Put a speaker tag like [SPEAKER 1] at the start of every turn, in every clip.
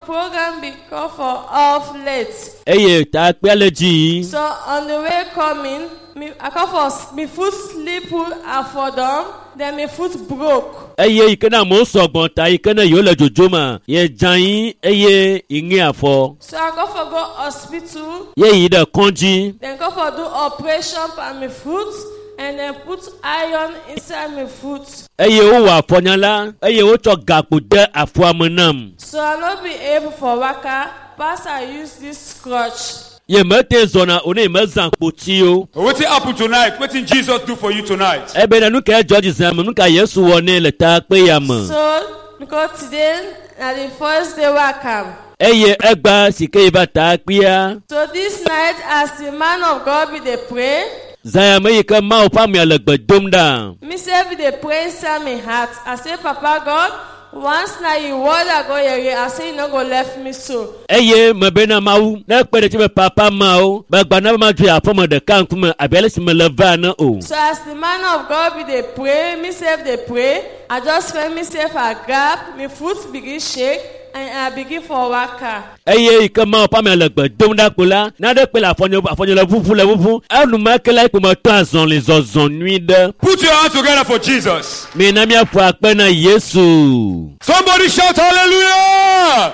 [SPEAKER 1] Program be called for off late.
[SPEAKER 2] Eye ta peleji.
[SPEAKER 1] So on the way coming, I call for me foot slip and fall down. Then my foot broke.
[SPEAKER 2] Eye ikena mo sogbon ta ikena yo le jojoma. Ye jan eye inge afo.
[SPEAKER 1] So I go for go hospital.
[SPEAKER 2] Ye yi de konji.
[SPEAKER 1] Then go for do operation on my foot. And then put iron inside my foot.
[SPEAKER 2] Eye o wa fonyala. Eye o to gapo de afo amunam.
[SPEAKER 1] So I not be able for waka. Pass I use this crutch.
[SPEAKER 2] Ye mete zona one mezan potio.
[SPEAKER 3] What happened tonight? What did Jesus do for you tonight?
[SPEAKER 2] Ebe na nuka George Zam nuka Yesu wone le ta pe yam.
[SPEAKER 1] So because today na the first day I come.
[SPEAKER 2] Eye egba sike ba ta pia.
[SPEAKER 1] So this night as the man of God be dey pray.
[SPEAKER 2] Zaya me ka ma opa me le gbedom da.
[SPEAKER 1] Me say be dey pray inside my heart. I say Papa God, once now you word I go here, I say you no go left me so.
[SPEAKER 2] Eye me be na mau na pe de ti papa mau ba gba na ma ju afo de kan kuma abele si me leva na o.
[SPEAKER 1] So as the man of God be dey pray, me self dey pray, I just feel myself a gap, my foot begin shake. And I begin for waka.
[SPEAKER 2] Eye ikama opa me le gbedom da kula na de pe la afonyo le vuvu le vuvu anu ma ke la ko mo to azon les ozon nuit de.
[SPEAKER 3] Put your hands together for Jesus.
[SPEAKER 2] Me na mi afu ape na Yesu.
[SPEAKER 3] Somebody shout hallelujah.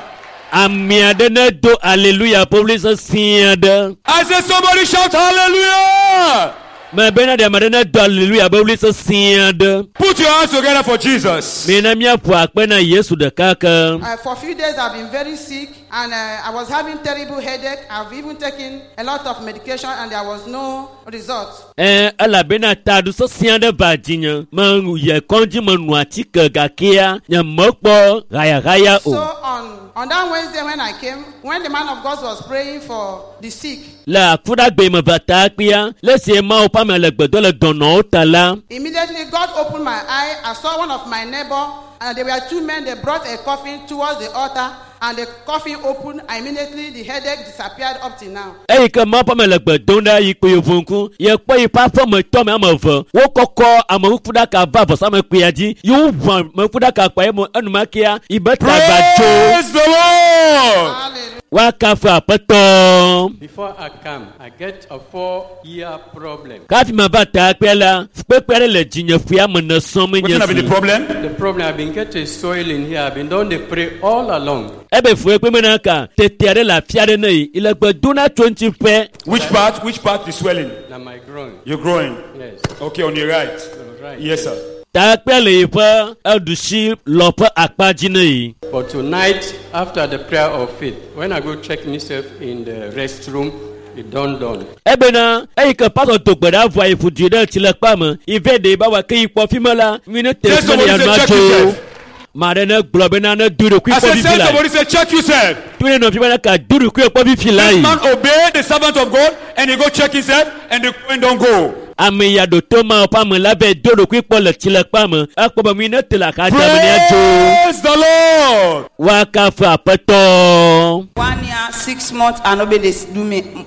[SPEAKER 2] Amia de ne do hallelujah public siade.
[SPEAKER 3] I said somebody shout hallelujah.
[SPEAKER 2] Me bena de madena do hallelujah public siade.
[SPEAKER 3] Put your hands together for Jesus.
[SPEAKER 2] Me na mi afu ape na Yesu de kaka.
[SPEAKER 4] For a few days I've been very sick and I was having terrible headache. I've even taken a lot of medication and there was no result.
[SPEAKER 2] Ala bena tadu so siade bajinya. Man ye konji manu atika gakia nya mokpo gaya o.
[SPEAKER 4] So on that Wednesday when I came, when the man of God was praying for the sick,
[SPEAKER 2] la fuda gbe me bata pia le se ma opa me le gbedo le dono tala.
[SPEAKER 4] Immediately God opened my eye. I saw one of my neighbor and there were two men. They brought a coffin towards the altar and the coffin opened. Immediately the headache disappeared up till now.
[SPEAKER 2] Ey ke ma pa me le gbedo nda yi pe ovunku ye po yi pa fo me to me amavo wo kokko amawu fuda ka va bo sa me pe aji yu van me fuda ka pa e mo anuma kia ibeta bajo.
[SPEAKER 3] Praise the Lord.
[SPEAKER 4] Hallelujah.
[SPEAKER 2] Wakafa pato.
[SPEAKER 5] Before I come, I get a 4-year problem.
[SPEAKER 2] Kafi ma bata pela pepere le jinye fia me na so me
[SPEAKER 3] What's been the
[SPEAKER 2] nyesi.
[SPEAKER 3] problem?
[SPEAKER 5] The problem, I've been getting soil in here. I've been doing the pray all along.
[SPEAKER 2] Ebe fu pe me na ka tetere la fiade nei ile gbedo na 20 pe.
[SPEAKER 3] Which part? Which part is swelling?
[SPEAKER 5] Now my groin.
[SPEAKER 3] You're growing.
[SPEAKER 5] Yes.
[SPEAKER 3] Okay, on your right.
[SPEAKER 5] Right.
[SPEAKER 3] Yes, sir.
[SPEAKER 2] Ta pele ifa adushi lopo akpaji nei.
[SPEAKER 5] But tonight, after the prayer of faith, when I go check myself in the restroom, it dawned on.
[SPEAKER 2] Ebe na ey ke pato to gbeda vo ifu dide ti le pa mo ife de ba wa ke ipo fimola mi ne te
[SPEAKER 3] Yes,
[SPEAKER 2] me ya
[SPEAKER 3] somebody
[SPEAKER 2] ma
[SPEAKER 3] say, check
[SPEAKER 2] jo.
[SPEAKER 3] yourself.
[SPEAKER 2] Mare na globe na duru ku
[SPEAKER 3] I
[SPEAKER 2] ipo
[SPEAKER 3] said,
[SPEAKER 2] bi
[SPEAKER 3] say
[SPEAKER 2] fila.
[SPEAKER 3] somebody say, check yourself.
[SPEAKER 2] Tu no fimola ka duru ku ipo bi fila
[SPEAKER 3] This
[SPEAKER 2] yi.
[SPEAKER 3] man obeyed the servant of God and he go check himself and the coin don't go.
[SPEAKER 2] Ame ya do to ma pa mo labe duru ku ipo le ti le pa mo apo ba mi ne te la ka ja me ne jo.
[SPEAKER 3] Praise the Lord.
[SPEAKER 2] Wakafa pato.
[SPEAKER 4] 1 year, 6 months, and nobody do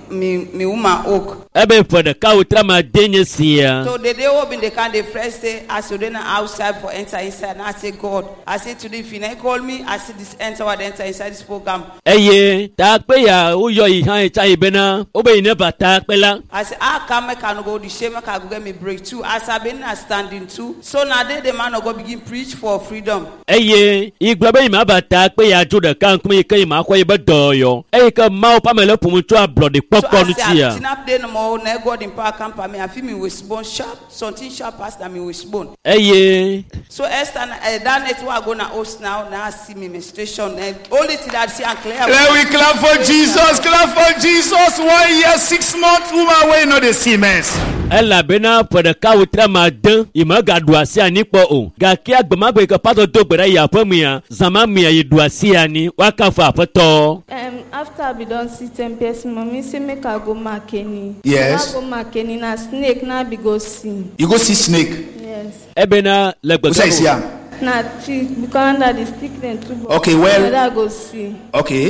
[SPEAKER 4] me woman oak.
[SPEAKER 2] Ebe for the ka utra ma denye sia.
[SPEAKER 4] So the day open the can the first day, I said then outside for enter inside. And I say God, I said today if you not call me, I said this enter what enter inside this program.
[SPEAKER 2] Eye ta pe ya o yo ihan cha ibena o be ne bata pe la.
[SPEAKER 4] I said I come I can go the shame I can go get me breakthrough. As I been standing too. So now the man of God begin preach for freedom.
[SPEAKER 2] Eye igba be ma bata pe ya jo de kan kuma ke ma ko ibe doyo. Eye ka ma o pa me le pumu to abroad
[SPEAKER 4] So
[SPEAKER 2] pokpo
[SPEAKER 4] I
[SPEAKER 2] nu
[SPEAKER 4] say I
[SPEAKER 2] tia.
[SPEAKER 4] tin up there no more. Now God in power come for me. I feel me with bone sharp. Something sharp past than me with bone.
[SPEAKER 2] Eye
[SPEAKER 4] So Esther, that night we are going to host now. Now I see me menstruation. Only thing that I see and clear.
[SPEAKER 3] Let we clap for Jesus. Clap for Jesus. 1 year, 6 months. Woman, where you know the Siemens.
[SPEAKER 2] ela bena for the ka utra ma den ima ga duasi ani po o. Ga ki agbema gbe ka pato to gbera ya po mi ya. Zama mi ya yi duasi ani wakafa pato.
[SPEAKER 1] After I be done see 10 person, mommy say make I go Makeni.
[SPEAKER 6] Yes.
[SPEAKER 1] I go Makeni na snake na be go see.
[SPEAKER 6] You go see snake.
[SPEAKER 1] Yes.
[SPEAKER 2] Ebena le
[SPEAKER 6] Who say
[SPEAKER 2] gbesa.
[SPEAKER 6] yeah?
[SPEAKER 1] Na tree because under the stick then too.
[SPEAKER 6] Okay, well-
[SPEAKER 1] I go see.
[SPEAKER 6] Okay.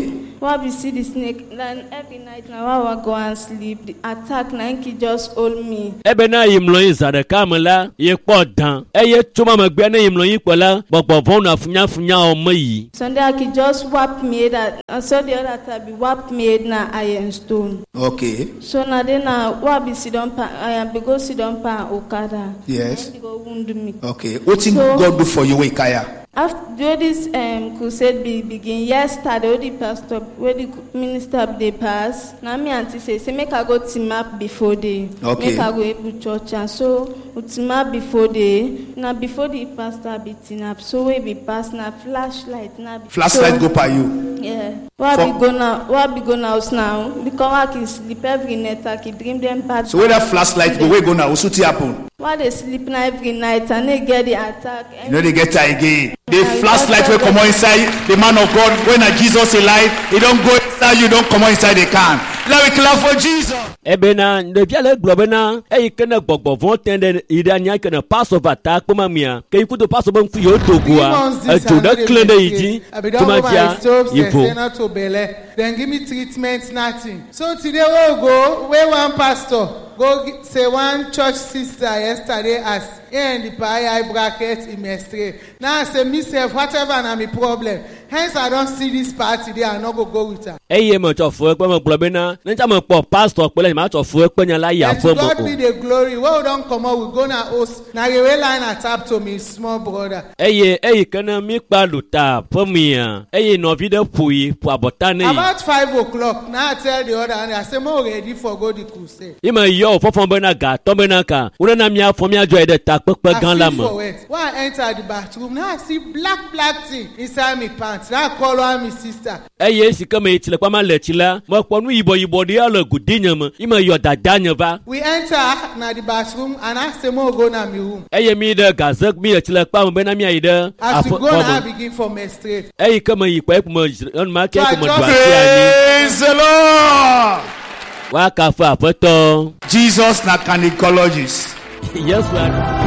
[SPEAKER 1] Why we see the snake? Then every night now I go and sleep. The attack now he just hold me.
[SPEAKER 2] Ebe na yimlo yin zade kamela ye podan. Eye tuma magbe na yimlo yin pola bobo vona funya omo yi.
[SPEAKER 1] Sunday he just whap me that. And so the other time be whap me na iron stone.
[SPEAKER 3] Okay.
[SPEAKER 1] So now then why be sit down pa I am be go sit down pa Okada.
[SPEAKER 3] Yes.
[SPEAKER 1] Then he go wound me.
[SPEAKER 3] Okay. What did God do for you, Ikaya?
[SPEAKER 1] After this crusade begin yesterday, the pastor, where the minister they pass. Now me auntie say make I go team up before they.
[SPEAKER 3] Okay.
[SPEAKER 1] Make I go able church and so team up before they. Now before the pastor be team up, so we be pass now flashlight now.
[SPEAKER 3] Flashlight go by you.
[SPEAKER 1] Yeah. Why be go now? Why be go now? Because I can sleep every night. I can dream them bad.
[SPEAKER 3] So where that flashlight go, where go now? What's happen?
[SPEAKER 1] Why they sleep now every night and they get the attack?
[SPEAKER 3] You know they get that again. The flashlight will come inside the man of God. When Jesus alive, he don't go inside you, don't come inside the can. Let me clap for Jesus.
[SPEAKER 2] Ebena ne biale globena e kana gbogbo von tende idanya kana Passover attack poma mia ke ikuto Passover mfu yo togua to da klende yiji tumatia yivo
[SPEAKER 6] to bele then give me treatment nothing. So today we'll go where one pastor go say one church sister yesterday as in the pie bracket in Mestre. Now I say myself whatever na my problem. Hence I don't see this party there I not go with her.
[SPEAKER 2] Eye mo to fo pe mo globena nja mo po pastor pele ma to fo pe nya la ya fo mo.
[SPEAKER 6] God be the glory. Where we don't come out we go na host. Na the way line tap to me small brother.
[SPEAKER 2] Eye kana mi pa luta po mia. Eye no video pui po abotane.
[SPEAKER 6] About 5 o'clock now I tell the other and I say mo ready for go the crusade.
[SPEAKER 2] Ima yo fo fo bena ga to bena ka. Una na mi afo mi ajo e de ta pepe gan la mo.
[SPEAKER 6] When I enter the bathroom now I see black thing inside my pants. Now I call her my sister.
[SPEAKER 2] Eye si kama itile kwa ma letila mo ponu ibo de ala gudinya mo. Ima yo dadanya va.
[SPEAKER 6] We enter na the bathroom and I say mo go na my room.
[SPEAKER 2] Eye mi de gazak mi itile kwa mo bena mi aide.
[SPEAKER 6] As we go now I begin from a straight.
[SPEAKER 2] Eye kama ikwa mo on ma ke ko mo dwa
[SPEAKER 3] Praise the Lord.
[SPEAKER 2] Wa ka fa poto.
[SPEAKER 3] Jesus na gynecologist.
[SPEAKER 2] Yes, Lord.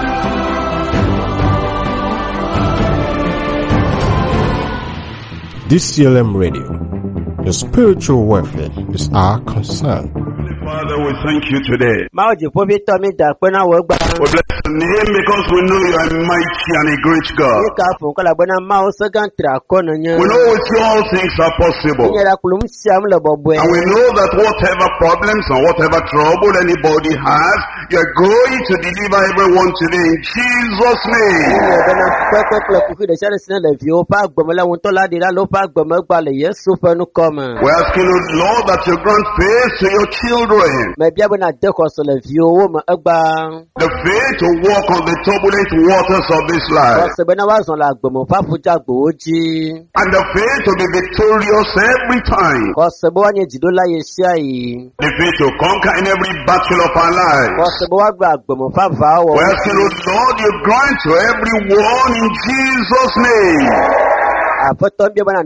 [SPEAKER 7] DCLM Radio. The spiritual welfare is our concern.
[SPEAKER 8] Father, we thank you today.
[SPEAKER 9] We bless your
[SPEAKER 8] name because we know you are mighty and a great God. We know with you all things are possible. And we know that whatever problems and whatever trouble anybody has, you are going to deliver everyone today in Jesus' name. We're asking, Lord, that you grant faith to your children. The faith to walk on the turbulent waters of this life. And the faith to be victorious every time. The faith to conquer in every battle of our lives. We're asking, Lord, you grant to everyone in Jesus' name. That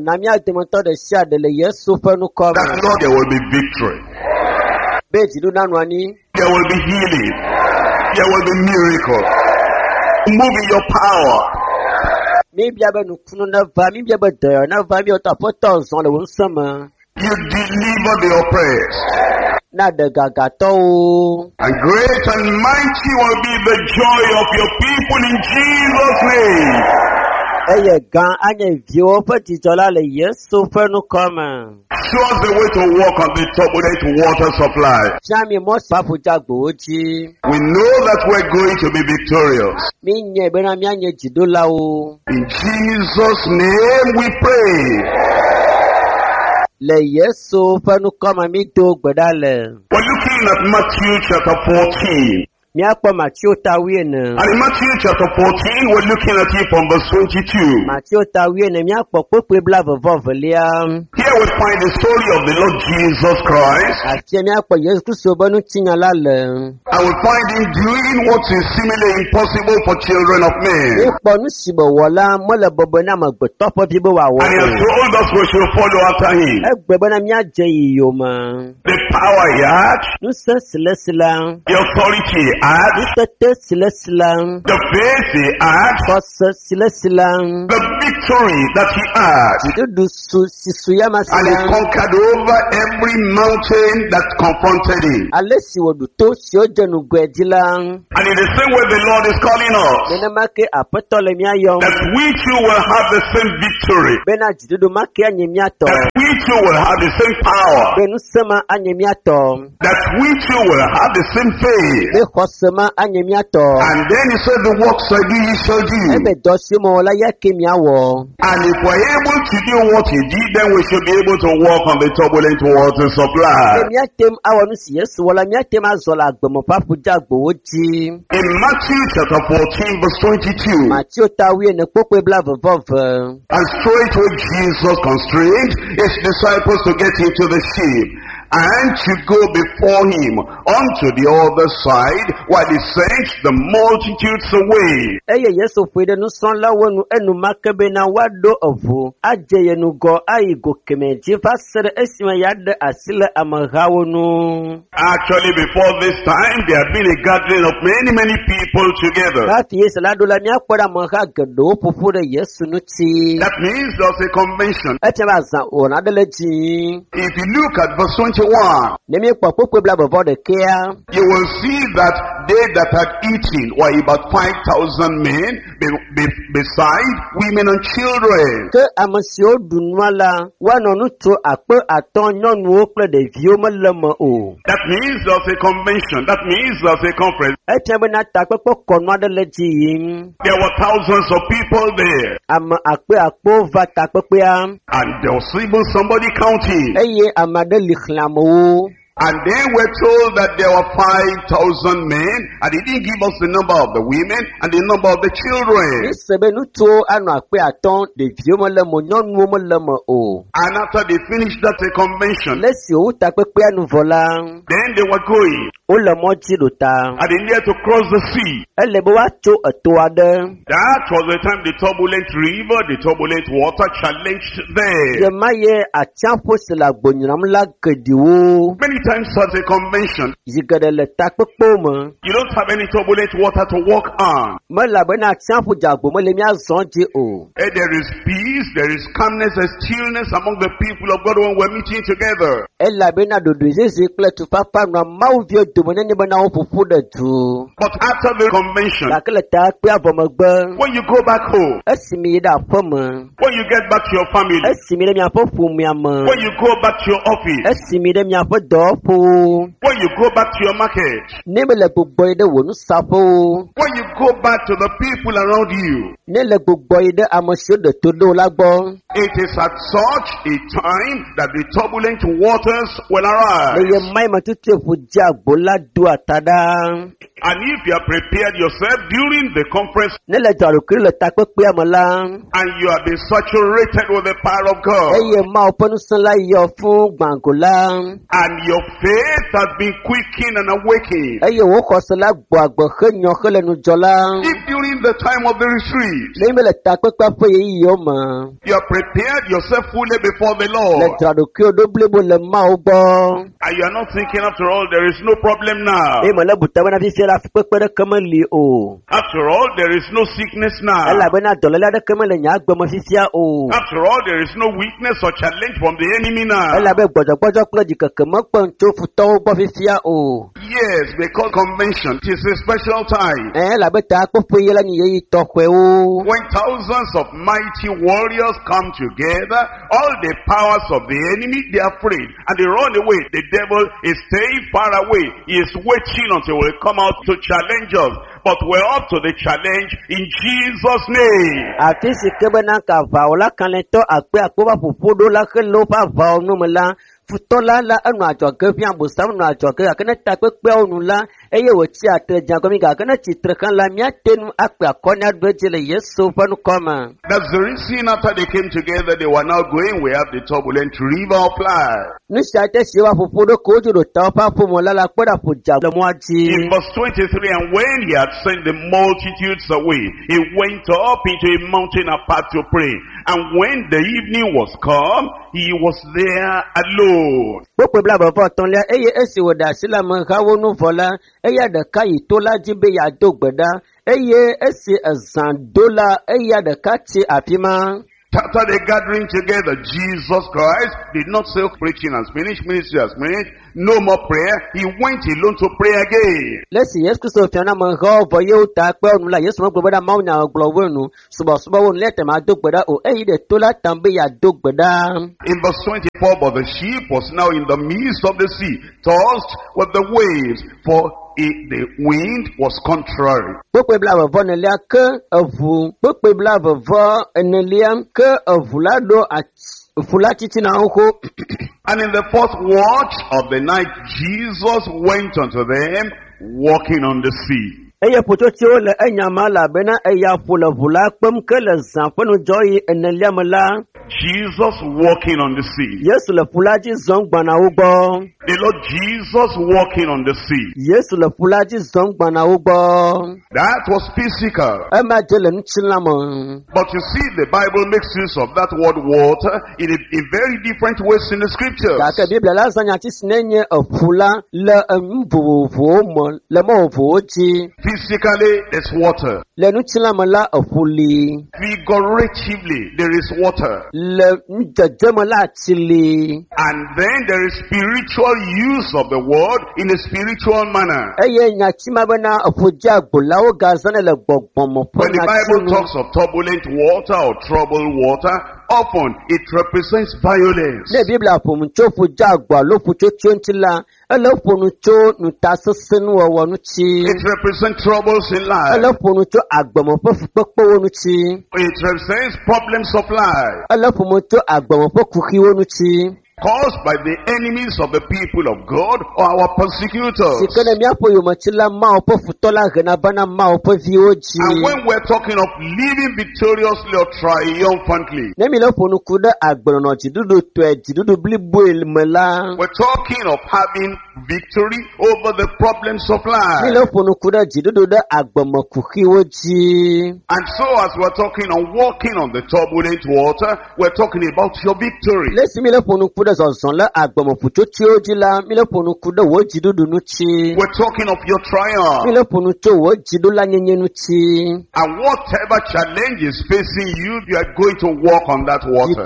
[SPEAKER 8] Lord, there will be victory. There will be healing. There will be miracle. Move in your power. You deliver the oppressed. And great and mighty will be the joy of your people in Jesus' name. Show us the way to walk on the turbulent waters of life. We know that we're going to be victorious. In Jesus' name we pray. We're looking at Matthew chapter 14. And in Matthew chapter 14, we're looking at it from verse 22. Here we find the story of the Lord Jesus Christ. And we find him doing what is seemingly impossible for children of men. And he has told us we should follow after him. The power he had, the authority he had, the faith he had, the victory that he had. And he conquered over every mountain that confronted him. And in the same way the Lord is calling us, that we too will have the same victory. That we too will have the same power. That we too will have the same faith. And then he said, the works I do, you shall do. And if we're able to do what he did, then we should be able to walk on the turbulent waters of life. In Matthew chapter 14 verse 22, and straightway Jesus constrained his disciples to get into the ship and to go before him unto the other side while he sent the multitudes away. Actually, before this time, there had been a gathering of many people together. That means there's a convention. If you look at verse 21, you will see that they that had eaten were about 5,000 men, beside women and children. That means there's a convention. That means there's a conference. There were thousands of people there. And there was even somebody counting. And they were told that there were 5,000 men, and they didn't give us the number of the women and the number of the children. And after they finished that convention, then they were going. And they needed to cross the sea. That was the time the turbulent river, the turbulent water challenged them. Many times at a convention, you don't have any turbulent water to walk on. There is peace, there is calmness and stillness among the people of God when we're meeting together. But after the convention, when you go back home, when you get back to your family, when you go back to your office, when you go back to your market, when you go back to the people around you, it is at such a time that the turbulent waters will arise. And if you have prepared yourself during the conference, and you have been saturated with the power of God, and your faith has been quickened and awakened, if during the time of the retreat, you have prepared yourself fully before the Lord, and you are not thinking, after all, there is no problem now. After all, there is no sickness now. After all, there is no weakness or challenge from the enemy now. Yes, because convention is a special time. When thousands of mighty warriors come together, all the powers of the enemy, they are afraid and they run away. The devil is staying far away. He is waiting until we come out to challenge us. But we're up to the challenge in Jesus' name.
[SPEAKER 9] futola la anu ajoge fi ambosa anu ajoge akene takpepe onu la eye wo chi atrejan komi ga akene chitre kan la mi atenu ape akoni adwejele Yesu fanu koma.
[SPEAKER 8] That's the reason after they came together they were now going, we have the turbulent river of life.
[SPEAKER 9] Ni shate shiwa fufudo kojuro tawpa fumo la koda fuja le mwaji.
[SPEAKER 8] In verse 23, and when he had sent the multitudes away, he went up into a mountain apart to pray. And when the evening was come, he was there alone.
[SPEAKER 9] Bokwe bla baba tonle eye esi woda sila man kawo nu fola eya de kai to la jibe ya dogbeda eye esi ezandola eya de kachi apima.
[SPEAKER 8] After the gathering together, Jesus Christ did not say preaching has finished, ministry has finished, no more prayer. He went alone to pray again.
[SPEAKER 9] Lesi Yesu Kristo fiana mango boye utakpe onula Yesu magbeda maunya glowenu suba won lete ma dogbeda o eyi de tola tambe ya dogbeda.
[SPEAKER 8] In verse 24, but the ship was now in the midst of the sea, tossed with the waves, for the wind was contrary. And in the fourth watch of the night, Jesus went unto them, walking on the sea.
[SPEAKER 9] Eya pototio le enyamala bena eya vula kpem ke le zanfenu joyi eneliamela.
[SPEAKER 8] Jesus walking on the sea.
[SPEAKER 9] Yesu le fulaji zongbana ugbo.
[SPEAKER 8] The Lord Jesus walking on the sea.
[SPEAKER 9] Yesu le fulaji zongbana ugbo.
[SPEAKER 8] That was physical.
[SPEAKER 9] Ema jele nchilamo.
[SPEAKER 8] But you see, the Bible makes use of that word water in very different ways in the scriptures.
[SPEAKER 9] Kake Biblia la zanya tisinenye fula le mvuvu mo le mo vuji.
[SPEAKER 8] Physically, there's water. Figuratively, there is water. And then there is spiritual use of the word in a spiritual manner. When the Bible talks of turbulent water or troubled water, often it represents violence. It represents troubles in life. It represents problems of life. Caused by the enemies of the people of God or our persecutors. And when we're talking of living victoriously or triumphantly, we're talking of having victory over the problems of life. And so as we're talking on walking on the turbulent water, we're talking about your victory. We're talking of your triumph. And whatever challenge is facing you, you are going to walk on that water.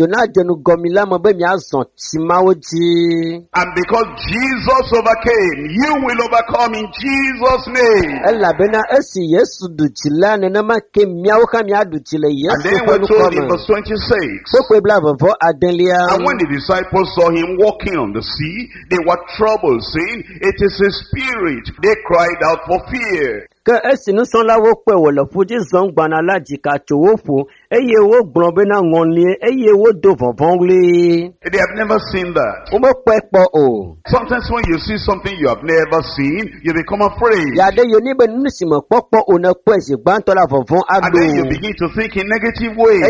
[SPEAKER 8] And because Jesus overcame, you will overcome in Jesus' name. And then we're told in verse 26, and when the disciples saw him walking on the sea, they were troubled, saying, it is a spirit. They cried out for fear.
[SPEAKER 9] They have never
[SPEAKER 8] seen that. Sometimes when you see something you have never seen, you become afraid. And then you begin to think in negative ways.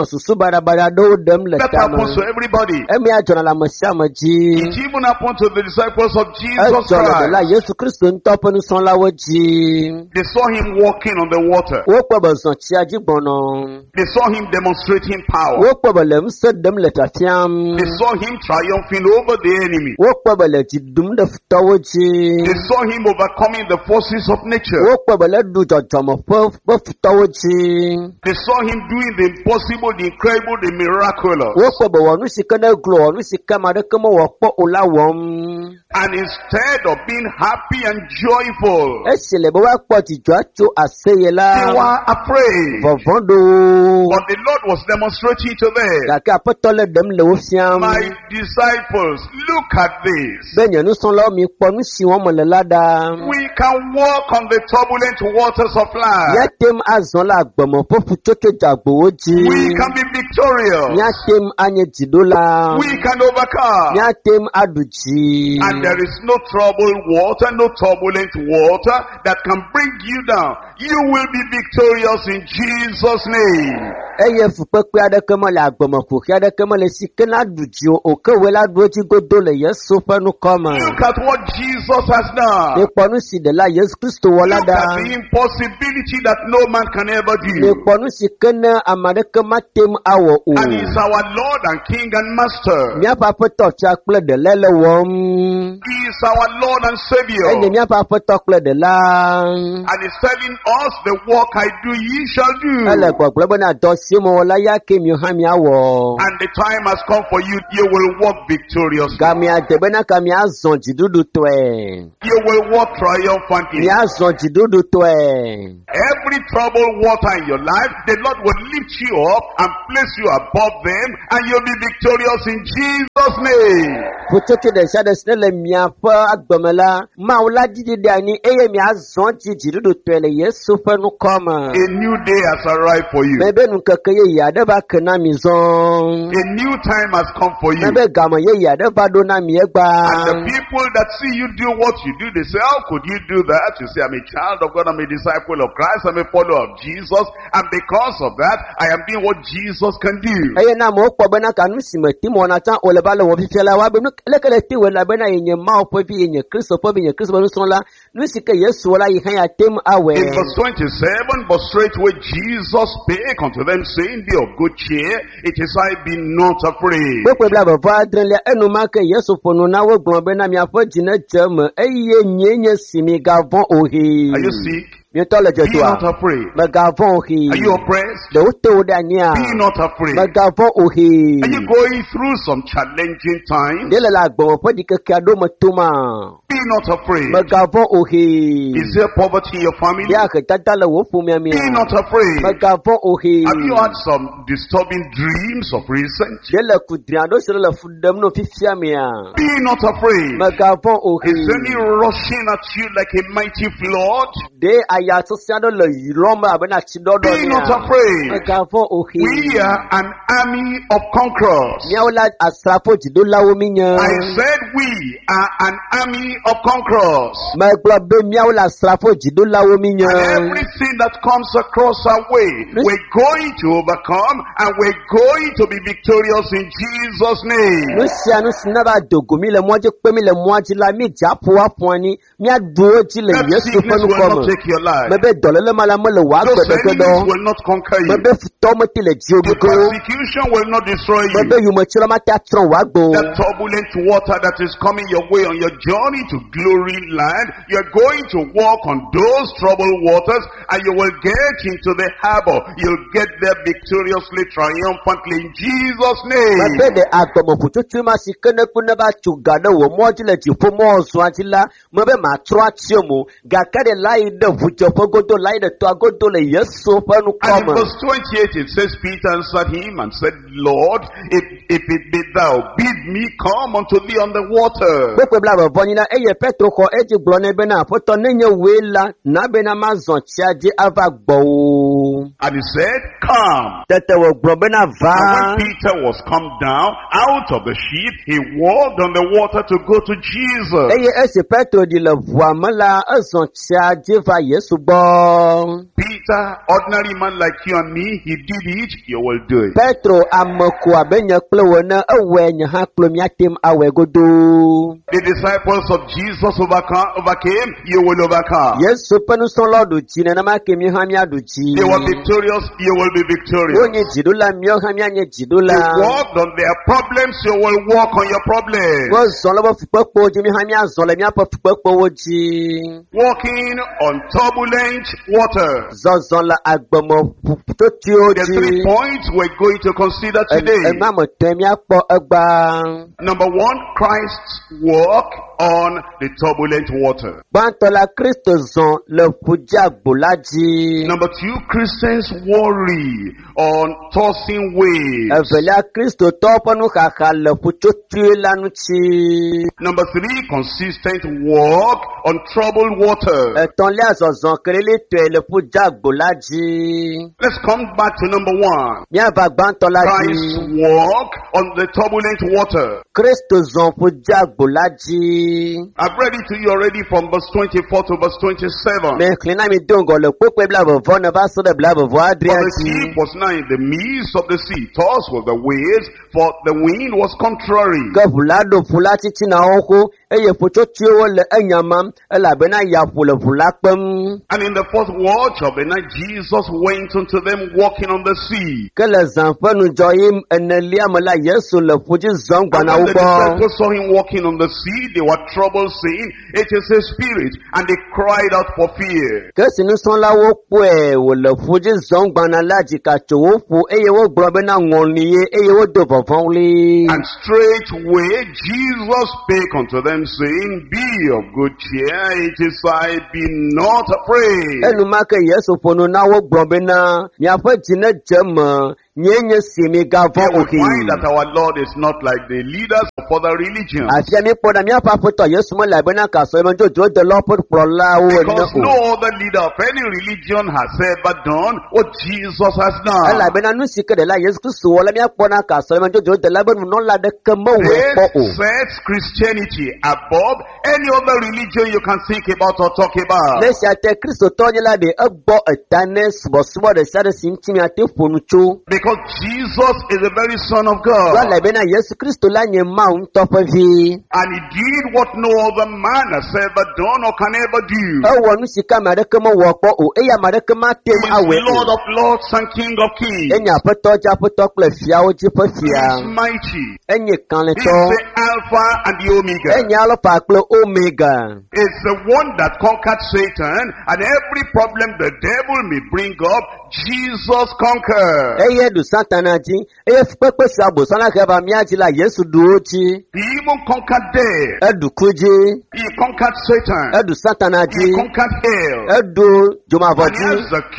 [SPEAKER 8] That happens to everybody. It even happened to the disciples of Jesus Christ. They saw him walking on the water. They saw him demonstrating power. They saw him triumphing over the enemy. They saw him overcoming the forces of nature. They saw him doing the impossible, the incredible, the miraculous. And instead of being happy and joyful, they were afraid. But the Lord was demonstrating to them, my disciples, look at this. We can walk on the turbulent waters of life. We can be victorious. We can overcome. And there is no troubled water, no turbulent water that can bring you down. You will be victorious in Jesus' name.
[SPEAKER 9] Eye fukpekpe aɖeke mele agbemeƒoxi aɖeke mele si ke na ɖu dzi o, oke woe la ɖo edzi godo le Yesu ƒe nukɔme.
[SPEAKER 8] Look at what Jesus has done.
[SPEAKER 9] Nekpɔ nu si ɖela Yesu Kristo wɔ la
[SPEAKER 8] Look
[SPEAKER 9] ɖa.
[SPEAKER 8] at the impossibility that no man can ever do.
[SPEAKER 9] Nekpɔ nu si ke ne ame aɖeke matem awɔ o.
[SPEAKER 8] And he's our Lord and King and Master.
[SPEAKER 9] Míaƒe aƒetɔ fia kple ɖela le wɔm.
[SPEAKER 8] He is our Lord and Savior.
[SPEAKER 9] Enye míaƒe aƒetɔ kple ɖela.
[SPEAKER 8] And he's telling us, the work I do, ye shall do.
[SPEAKER 9] Ele gbɔgblɔ bena dɔ si mewɔ la ya ke mi hã miawɔ.
[SPEAKER 8] And the time has come for you, you will walk victoriously.
[SPEAKER 9] Ga miade bena ka miazɔ dziɖuɖu tɔe.
[SPEAKER 8] You will walk triumphantly.
[SPEAKER 9] Miazɔ dziɖuɖu tɔe.
[SPEAKER 8] Every troubled water in your life, the Lord will lift you up and place you above them, and you'll be victorious in Jesus' name.
[SPEAKER 9] Kutsotso ɖe sia ɖe si le miaƒe agbeme la, Mawu la didi ɖe anyi eye miazɔ dzi dziɖuɖu tɔe le Yesu ƒe nukɔme.
[SPEAKER 8] A new day has arrived for you.
[SPEAKER 9] Mebe nukeke yeye aɖe va ke na mi zɔn.
[SPEAKER 8] A new time has come for you.
[SPEAKER 9] Mebe game yeye aɖe va ɖo na mi egba.
[SPEAKER 8] And the people that see you do what you do, they say, how could you do that? You say, I'm a child of God, I'm a disciple of Christ, I'm a follower of Jesus, and because of that, I am doing what Jesus can do.
[SPEAKER 9] Eye na mo kpɔ bena kanu si me tim wɔna tsã wòle va le wɔ fifia la, wa be nu leke le ti wòle bena yenye Mawu ƒe vi, yenye Kristo ƒe vi, yenye Kristo ƒe nusrɔ̃la, nu si ke Yesu wɔ la yi hã ya tem awɔe.
[SPEAKER 8] In verse 27, but straightway Jesus spake unto them, saying, be of good cheer, it is I, be not afraid.
[SPEAKER 9] Gbogbo bla vɔvɔ adrelia enumake Yesu ƒo nu na wo gblɔ bena miaƒe dzi ne dze me eye nyee nye si mi gavɔ̃ ohe.
[SPEAKER 8] Are you sick?
[SPEAKER 9] Mietɔ le
[SPEAKER 8] Be not
[SPEAKER 9] dzɔdzɔa.
[SPEAKER 8] afraid.
[SPEAKER 9] Megavɔ̃ ohe.
[SPEAKER 8] Are you oppressed?
[SPEAKER 9] Ɖewo te wo ɖe anyia.
[SPEAKER 8] Be not afraid.
[SPEAKER 9] Megavɔ̃ ohe.
[SPEAKER 8] Are you going through some challenging times?
[SPEAKER 9] Ɖe le agbɔmɔ ƒe ɖikeke aɖewo me toma.
[SPEAKER 8] Be not afraid.
[SPEAKER 9] Megavɔ̃ ohe.
[SPEAKER 8] Is there poverty in your family?
[SPEAKER 9] Ya ahedada le wo ƒomea mea.
[SPEAKER 8] Be not afraid.
[SPEAKER 9] Megavɔ̃ ohe.
[SPEAKER 8] Have you had some disturbing dreams of recent?
[SPEAKER 9] Ɖe le kudri aɖewo si le fu ɖem no fifia mea.
[SPEAKER 8] Be not afraid.
[SPEAKER 9] Megavɔ̃ ohe.
[SPEAKER 8] Is any rushing at you like a mighty flood?
[SPEAKER 9] Ɖe aya sesẽ aɖe le yrɔm abena tsidɔɖɔ
[SPEAKER 8] Be not
[SPEAKER 9] mea.
[SPEAKER 8] afraid.
[SPEAKER 9] Megavɔ̃ ohe.
[SPEAKER 8] We are an army of conquerors.
[SPEAKER 9] Míawo la asrafo dziɖolawo mi nye.
[SPEAKER 8] I said we are an army of conquerors.
[SPEAKER 9] Megblɔ be míawo le asrafo dziɖolawo mi nye.
[SPEAKER 8] And everything that comes across our way, we're going to overcome and we're going to be victorious in Jesus' name.
[SPEAKER 9] Nu sia nu si na va dogo mi le mɔdzi kpe mi le mɔa dzi la mi dza ƒo aƒoa ni míaɖu wo dzi le
[SPEAKER 8] That
[SPEAKER 9] Yesu ƒe
[SPEAKER 8] sickness will not
[SPEAKER 9] nukɔme.
[SPEAKER 8] take your life.
[SPEAKER 9] Mebe dɔléle ma la mele wò
[SPEAKER 8] Those
[SPEAKER 9] agbeɖeɖe
[SPEAKER 8] enemies
[SPEAKER 9] ɖɔ.
[SPEAKER 8] will not conquer you.
[SPEAKER 9] Mebe futɔ mete le dziwo
[SPEAKER 8] The
[SPEAKER 9] gogo.
[SPEAKER 8] persecution will not destroy you.
[SPEAKER 9] Mebe yometsrɔ̃ ma te atrɔ wò agbo.
[SPEAKER 8] That turbulent water that is coming your way on your journey to glory land, you're going to walk on those troubled waters and you will get into the harbor. You'll get there victoriously, triumphantly in Jesus' name.
[SPEAKER 9] Mebe de agbɔmɔƒotsotso ma si ke ne kpe ne va tso ga ɖe wò mɔ dzi le dziƒo mɔzɔa dzi la, mebe matrɔ atio mo, gake de la yi ɖe ʋudzeƒe godo, la yi ɖe tɔa godo le Yesu ƒe
[SPEAKER 8] And in
[SPEAKER 9] nukɔme.
[SPEAKER 8] verse 28 it says, Peter answered him and said, Lord, if it be thou, bid me come unto thee on the water.
[SPEAKER 9] Gbogbo bla vɔvɔ nyina eye Petro xɔ edzi gblɔ nɛ bena aƒetɔ nenye woe la, na bena mazɔ tsia dzi ava gbɔwò.
[SPEAKER 8] And he said, come.
[SPEAKER 9] Tete wògblɔ bena
[SPEAKER 8] And
[SPEAKER 9] va.
[SPEAKER 8] when Peter was come down out of the ship, he walked on the water to go to Jesus.
[SPEAKER 9] Eye esi Petro ɖi le ʋua me la, ezɔ tsia dzi va Yesu gbɔ.
[SPEAKER 8] Peter, ordinary man like you and me, he did it, you will do it.
[SPEAKER 9] Petro ame ko abe nye kple wò ene, ewɔe nye hã kplɔ míatem awɔe godo.
[SPEAKER 8] The disciples of Jesus overcame, you will overcome.
[SPEAKER 9] Yesu ƒe nusrɔ̃lawo ɖu dzi nenema ke mi hã míaɖu dzi.
[SPEAKER 8] They were victorious, you will be victorious.
[SPEAKER 9] Wonye dziɖola, míawo hã míanye
[SPEAKER 8] They
[SPEAKER 9] dziɖola.
[SPEAKER 8] walked on their problems, you will walk on your problems.
[SPEAKER 9] Wozɔ le woƒe fukpekpewo dzi, mi hã míazɔ le míaƒe fukpekpewo dzi.
[SPEAKER 8] Walking on turbulent water.
[SPEAKER 9] Zɔzɔ le agbemɔƒutotiwo
[SPEAKER 8] The 3
[SPEAKER 9] dzi.
[SPEAKER 8] points we're going to consider today.
[SPEAKER 9] Ema me tɔe míakpɔ egba.
[SPEAKER 8] Number 1, Christ's walk on the turbulent water.
[SPEAKER 9] Gbãtɔ la Kristo zɔ le ƒudzeagbo la dzi.
[SPEAKER 8] Number 2, Christians worry on tossing waves.
[SPEAKER 9] Evelia Kristotɔwo ƒe nuxaxa le ƒutsotsoe la ŋuti.
[SPEAKER 8] Number 3, consistent walk on troubled water.
[SPEAKER 9] Etɔ̃lia zɔzɔ kelelitɔe le ƒudzeagbo la dzi.
[SPEAKER 8] Let's come back to number 1.
[SPEAKER 9] Míava gbãtɔ la
[SPEAKER 8] Christ's
[SPEAKER 9] dzi.
[SPEAKER 8] walk on the turbulent water.
[SPEAKER 9] Kristo zɔ ƒudzeagbo la dzi.
[SPEAKER 8] I've read it to you already from verse 24 to verse 27.
[SPEAKER 9] Mais clina mi dongo le popo blabo vona ba so de blabo vo
[SPEAKER 8] For
[SPEAKER 9] adria
[SPEAKER 8] the ship was now in the midst of the sea, tossed with the waves, for the wind was contrary.
[SPEAKER 9] Ka vulado fula chichi na oko eye pocho tio le enyama ela bena ya fula pem.
[SPEAKER 8] And in the fourth watch of the night, Jesus went unto them walking on the sea.
[SPEAKER 9] Que les enfants nous joyim enelia mala yesu le fuji zong
[SPEAKER 8] And
[SPEAKER 9] bana
[SPEAKER 8] when the
[SPEAKER 9] ubo.
[SPEAKER 8] disciples saw him walking on the sea, they were troubled, saying, It is a spirit, and they cried out for fear.
[SPEAKER 9] Que si nous sont là wo kwe wo le fuji zong bana la jika chowo fu eye wo grobe na ngoniye eye wo do vovonli.
[SPEAKER 8] And straightway Jesus spake unto them, saying, Be of good cheer, it is I, be not afraid.
[SPEAKER 9] Enu make yesu fono na wo grobe na nya fa jine jema nyenye simi gavo
[SPEAKER 8] Here we
[SPEAKER 9] oki.
[SPEAKER 8] find that our Lord is not like the leaders of other religions.
[SPEAKER 9] Afia mi poda mi apa foto yesu mo la bena ka so mo jojo de lo pot prola wo
[SPEAKER 8] Because
[SPEAKER 9] na o.
[SPEAKER 8] no other leader of any religion has ever done what Jesus has done.
[SPEAKER 9] Ela bena nu sike de la yesu Kristo wala mi apona ka so mo jojo de la bena no la de kemo we po o.
[SPEAKER 8] This sets Christianity above any other religion you can think about or talk about.
[SPEAKER 9] Le siate Kristo tonye la de egbo etane subo subo de sare sintimi ate fonucho.
[SPEAKER 8] Because Jesus is the very Son of God.
[SPEAKER 9] Wala bena yesu Kristo la nye ma untopo vi.
[SPEAKER 8] And he did what no other man has ever done or can ever do.
[SPEAKER 9] Ewo nu sika ma de kemo wo po o eya ma de kema
[SPEAKER 8] He
[SPEAKER 9] tem
[SPEAKER 8] is
[SPEAKER 9] awe
[SPEAKER 8] Lord
[SPEAKER 9] o.
[SPEAKER 8] of lords and King of kings.
[SPEAKER 9] Enya poto ja poto kle fia o ji po
[SPEAKER 8] He is
[SPEAKER 9] fia.
[SPEAKER 8] mighty.
[SPEAKER 9] Enye kan le
[SPEAKER 8] He
[SPEAKER 9] to.
[SPEAKER 8] is the Alpha and the Omega.
[SPEAKER 9] Enya lo pa kle omega.
[SPEAKER 8] It's the one that conquered Satan, and every problem the devil may bring up, Jesus conquered.
[SPEAKER 9] Eye du satana ji eye pepe sabo sana keba miaji la yesu duoji.
[SPEAKER 8] He even conquered death.
[SPEAKER 9] Edu kuji.
[SPEAKER 8] He conquered Satan.
[SPEAKER 9] Edu satana
[SPEAKER 8] He
[SPEAKER 9] ji.
[SPEAKER 8] conquered hell.
[SPEAKER 9] Edu
[SPEAKER 8] And he
[SPEAKER 9] jomavoji.
[SPEAKER 8] has the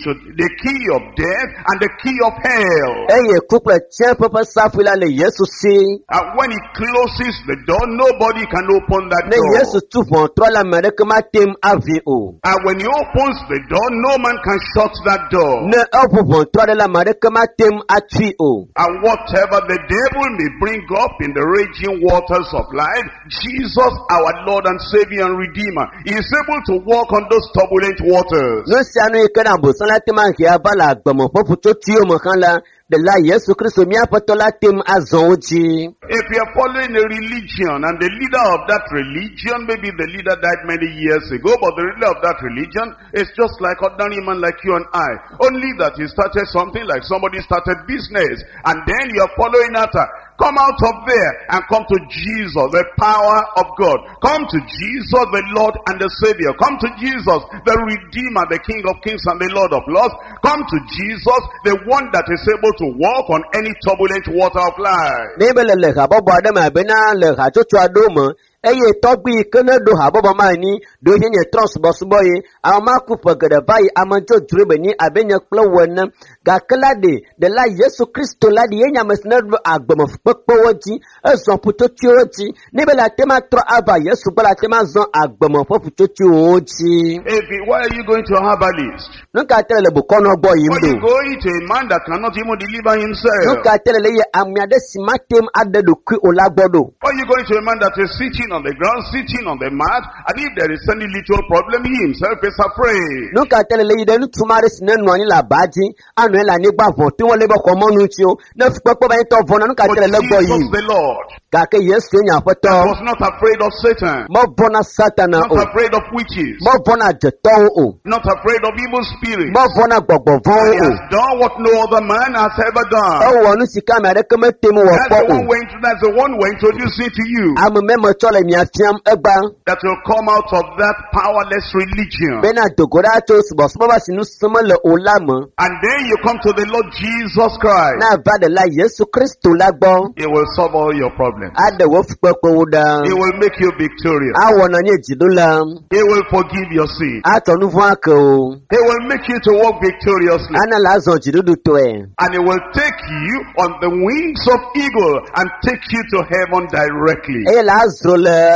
[SPEAKER 8] key of death and the key of hell.
[SPEAKER 9] Eye couple tien pepe safila le yesu si.
[SPEAKER 8] And when he closes the door, nobody can open that
[SPEAKER 9] Ne yesu
[SPEAKER 8] door.
[SPEAKER 9] tu fon tro la mere kema tem avi o.
[SPEAKER 8] And when he opens the door, no man can shut that door.
[SPEAKER 9] Ne ofu fon tro la mere kema tem atui o.
[SPEAKER 8] And whatever the devil may bring up in the raging waters of life, Jesus, our Lord and Savior and Redeemer, is able to walk on those turbulent waters.
[SPEAKER 9] No si anu ikena bo sana tema kia bala gbamo popu to tiyo mo kan la de la yesu Kristo mi apoto la tem azon oji.
[SPEAKER 8] If you are following a religion and the leader of that religion, maybe the leader died many years ago, but the leader of that religion is just like ordinary man like you and I. Only that he started something like somebody started business, and then you are following after. Come out of there and come to Jesus, the power of God. Come to Jesus, the Lord and the Savior. Come to Jesus, the Redeemer, the King of Kings and the Lord of Lords. Come to Jesus, the one that is able to walk on any turbulent water of life.
[SPEAKER 9] Nebele le ha bobo adama bena le ha chocho adoma. Eye togbi kene do ha bobo mani do yenye transport boye ama ku pagada bai amanjo drebe ni abenya klo wona ga klade de la Yesu Kristo la di yenya mesna agbamo pekpo woji ezon puto tioji nebele tema tro aba Yesu bala tema zon agbamo puto tioji.
[SPEAKER 8] Why are you going to a herbalist?
[SPEAKER 9] Nunca tele bu kono boy
[SPEAKER 8] Why are you
[SPEAKER 9] imdo.
[SPEAKER 8] going to a man that cannot even deliver himself?
[SPEAKER 9] Nunca tele le ye amiade simatem adedo ku olagbodo.
[SPEAKER 8] Why are you going to a man that is sitting on the ground, sitting on the mat, and if there is any little problem, he himself is afraid?
[SPEAKER 9] Nunca tele le yide nu tumare sine no ani la baji anu la ni gba fon ti won le bo ko monu ti o na fi popo ba to fon nunca
[SPEAKER 8] But
[SPEAKER 9] tele le gbo
[SPEAKER 8] Jesus
[SPEAKER 9] yi
[SPEAKER 8] the Lord
[SPEAKER 9] ka ke Yesu nya
[SPEAKER 8] that
[SPEAKER 9] foto
[SPEAKER 8] was not afraid of Satan,
[SPEAKER 9] mo bona satana
[SPEAKER 8] not
[SPEAKER 9] o
[SPEAKER 8] afraid of witches,
[SPEAKER 9] mo bona jeto o
[SPEAKER 8] not afraid of evil spirits.
[SPEAKER 9] mo bona gbogbo
[SPEAKER 8] He
[SPEAKER 9] fon
[SPEAKER 8] has done what no other man has ever done.
[SPEAKER 9] o wo nu sika me de keme temu wo
[SPEAKER 8] That's the one we're introducing to you,
[SPEAKER 9] am me mo chole mi afiam egba
[SPEAKER 8] that will come out of that powerless religion.
[SPEAKER 9] bena dogora to subo subo ba sinu sumo le olamo
[SPEAKER 8] And then you come to the Lord Jesus Christ.
[SPEAKER 9] na ba de la Yesu Kristo la gbo
[SPEAKER 8] He will solve all your problems.
[SPEAKER 9] ade wo fi popo wuda
[SPEAKER 8] He will make you victorious.
[SPEAKER 9] awon na nye jidula
[SPEAKER 8] He will forgive your sin.
[SPEAKER 9] atonu fun akọ
[SPEAKER 8] He will make you to walk victoriously.
[SPEAKER 9] ana la zon jidudu to e
[SPEAKER 8] And he will take you on the wings of eagle and take you to heaven directly.
[SPEAKER 9] eye la zro le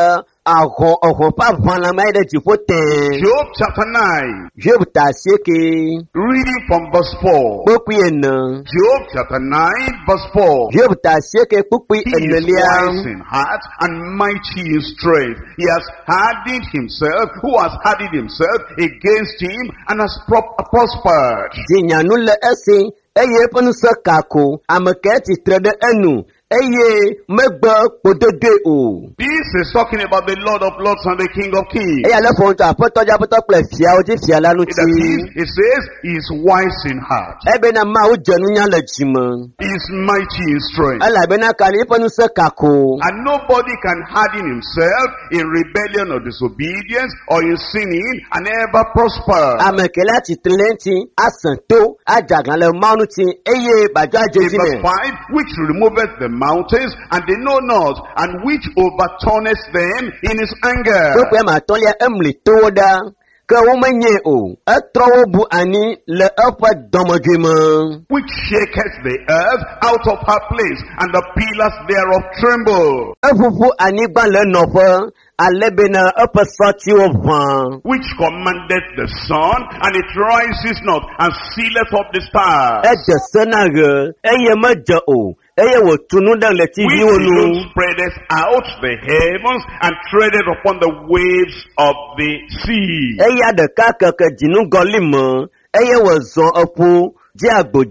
[SPEAKER 9] ahon pa van la mai de jifote.
[SPEAKER 8] Job chapter 9.
[SPEAKER 9] Job ta sieke.
[SPEAKER 8] Reading from verse 4.
[SPEAKER 9] Pukui ena.
[SPEAKER 8] Job chapter 9 verse 4.
[SPEAKER 9] Job ta sieke pukui
[SPEAKER 8] He is
[SPEAKER 9] enelia.
[SPEAKER 8] wise in heart and mighty in strength. He has hardened himself, who has hardened himself against him and has prospered.
[SPEAKER 9] Jinyanu le esi. Eye penu se kako. Ameke titre de enu. Eye megbe podede o.
[SPEAKER 8] This is talking about the Lord of Lords and the King of Kings.
[SPEAKER 9] Eye ale fonto apoto ple fia o ti fia lanu ti.
[SPEAKER 8] It says he is wise in heart.
[SPEAKER 9] Ebe na ma o jenu nya le jima.
[SPEAKER 8] He is mighty in strength.
[SPEAKER 9] Ala be na kali penu se kako.
[SPEAKER 8] And nobody can harden himself in rebellion or disobedience or in sinning and ever prosper.
[SPEAKER 9] Amekele titre lenti asanto ajaglan le manu ti eye bajo ajeji
[SPEAKER 8] Verse
[SPEAKER 9] me.
[SPEAKER 8] 5, which removeth the mountains, and they know not, and which overturneth them in his anger.
[SPEAKER 9] So pe ma tolia emli toda ke wo menye o. Etrowo bu ani le efa domodwema.
[SPEAKER 8] Which shaketh the earth out of her place, and the pillars thereof tremble.
[SPEAKER 9] Efufu ani gba le nofe alebena efa soti o van.
[SPEAKER 8] Which commandeth the sun, and it rises not, and sealeth up the stars.
[SPEAKER 9] Eje senage eye meje o. Eye wo tunu dan le ti
[SPEAKER 8] Which
[SPEAKER 9] bi wonu.
[SPEAKER 8] alone spreadeth out the heavens, and treadeth upon the waves of the sea.
[SPEAKER 9] Eye adeka keke jinu golimo. Eye wo zon efu ji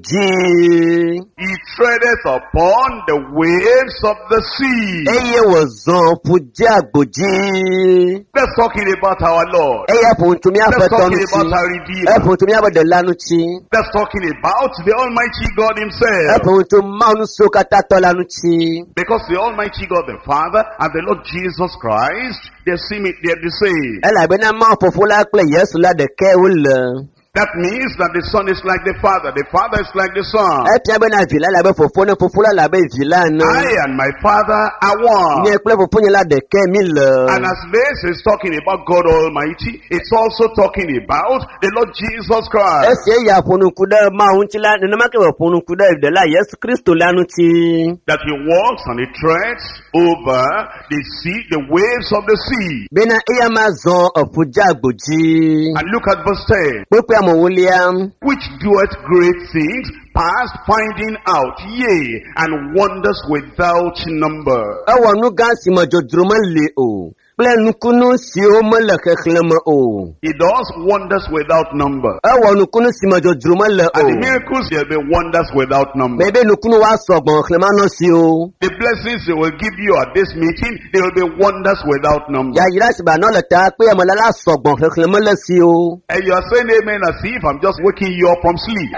[SPEAKER 9] agboji.
[SPEAKER 8] He treadeth upon the waves of the sea.
[SPEAKER 9] Eye wo zon efu ji agboji.
[SPEAKER 8] Let's talking about our Lord.
[SPEAKER 9] Eye fun tumi
[SPEAKER 8] Let's
[SPEAKER 9] afeto
[SPEAKER 8] talking
[SPEAKER 9] nu
[SPEAKER 8] about
[SPEAKER 9] ti.
[SPEAKER 8] our Redeemer.
[SPEAKER 9] Fun tumi abode lanu ti.
[SPEAKER 8] Let's talking about the Almighty God Himself.
[SPEAKER 9] Fun tu manu so kata to lanu ti.
[SPEAKER 8] Because the Almighty God, the Father, and the Lord Jesus Christ, they're the same.
[SPEAKER 9] Ela be na ma fofo la ple Yesu la de ke wule.
[SPEAKER 8] That means that the Son is like the Father is like the Son.
[SPEAKER 9] E pia be na vila la be fofo la be vila na.
[SPEAKER 8] I and my Father are one.
[SPEAKER 9] Ni ple fofo ni la de ke mi le.
[SPEAKER 8] And as this is talking about God Almighty, it's also talking about the Lord Jesus Christ.
[SPEAKER 9] Ese ya fonu kuda ma unti la na ma ke fonu kuda de la Yesu Kristo lanu ti.
[SPEAKER 8] That He walks and He treads over the sea, the waves of the sea.
[SPEAKER 9] Be na iya ma zon ofuja agboji.
[SPEAKER 8] And look at verse 10.
[SPEAKER 9] William,
[SPEAKER 8] which doeth great things, past finding out, yea, and wonders without number.
[SPEAKER 9] Awanu gansi majodruma le o. Plenukunu si o mele keklema o.
[SPEAKER 8] He does wonders without number.
[SPEAKER 9] Awanu kunu si majodruma le o.
[SPEAKER 8] And the miracles, there will be wonders without number.
[SPEAKER 9] Bebe nukunu wa sogbon klema no si o.
[SPEAKER 8] The blessings they will give you at this meeting, there will be wonders without number.
[SPEAKER 9] Ya yira si ba no le ta pe amalala sogbon klema le si o.
[SPEAKER 8] And you are saying amen as if I'm just waking you up from sleep.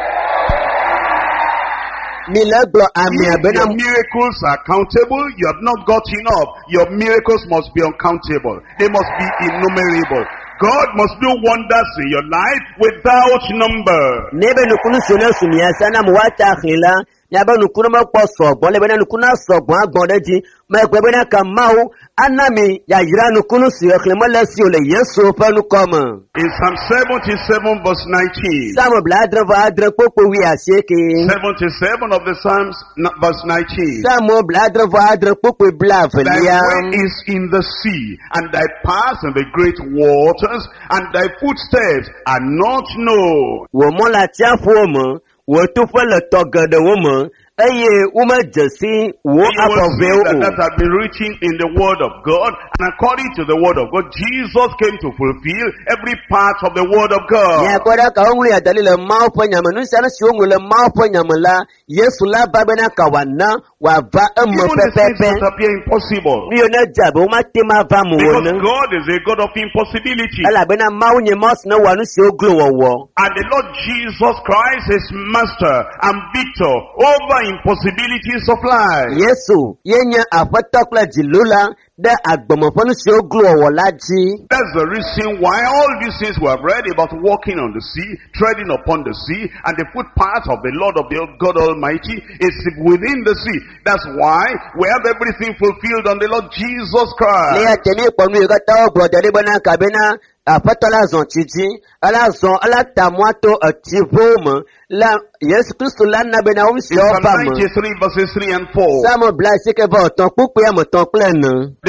[SPEAKER 8] If your miracles are countable, you have not got enough. Your miracles must be uncountable. They must be innumerable. God must do wonders in your life without number.
[SPEAKER 9] Nebe nukunu sona sumia sana muwata khila. Nyaba nukunu makpo sogbon lebe na nukunu sogbon agbon deji. Ma ekwebe na kamau anami ya yira nukunu si ekhlema le si ole Yesu fa nukoma.
[SPEAKER 8] In Psalm 77 verse 19.
[SPEAKER 9] Psalm bladre va adre popo wi asieke.
[SPEAKER 8] 77 of the Psalms verse 19.
[SPEAKER 9] Psalm bladre va adre popo blave
[SPEAKER 8] Thy
[SPEAKER 9] liam.
[SPEAKER 8] way is in the sea, and thy paths in the great waters, and thy footsteps are not known.
[SPEAKER 9] Wo mo la tia fomo, wo tu fa le togede wo mo. Eye uma jesi wo apove o.
[SPEAKER 8] That had been written in the word of God, and according to the word of God, Jesus came to fulfill every part of the word of God.
[SPEAKER 9] Ya koda ka onwuri adali le ma opo nyama nu sana si onwuri le ma opo nyama la Yesu la babena kawana wa va emo
[SPEAKER 8] Even the things
[SPEAKER 9] pepepe.
[SPEAKER 8] that appear impossible.
[SPEAKER 9] Mi ona jabe o ma te ma va mu
[SPEAKER 8] Because
[SPEAKER 9] wona.
[SPEAKER 8] God is a God of impossibility.
[SPEAKER 9] Ala bena ma unye mos na wanu si oglo wowo.
[SPEAKER 8] And the Lord Jesus Christ is master and victor over impossibilities of life.
[SPEAKER 9] Yesu yenya afatokla jilula da agbomofonu si oglo wowo laji.
[SPEAKER 8] That's the reason why all these things we have read about walking on the sea, treading upon the sea, and the footpath of the Lord of the God Almighty is within the sea. That's why we have everything fulfilled on the Lord Jesus Christ.
[SPEAKER 9] Le atemi ponu yogata oglo de bana kabena afatola zon titi ala zon ala tamwato ativoma la Yesu Kristo la na bena o si
[SPEAKER 8] In Psalm
[SPEAKER 9] oba mo.
[SPEAKER 8] 93 verses 3 and 4.
[SPEAKER 9] Samo bla sike ba ton pupu ya mo ton plena.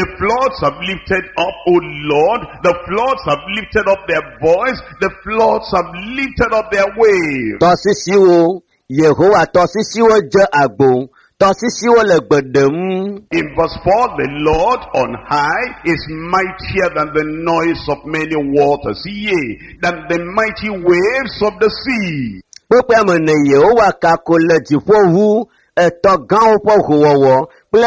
[SPEAKER 8] The floods have lifted up, O Lord. The floods have lifted up their voice. The floods have lifted up their waves.
[SPEAKER 9] Tọ́sísíwo Yehowa tọ́sísíwo jẹ́ àgbò. Tọ́sísíwo lè gbẹ̀dẹ̀mú.
[SPEAKER 8] In verse 4, the Lord on high is mightier than the noise of many waters, yea, than the mighty waves of the sea.
[SPEAKER 9] Pípẹ́ àmọ̀nà Yehowa kakò lè jìfọ́ hu ẹ̀tọ́ gán pọ̀ hùwọ̀wọ̀.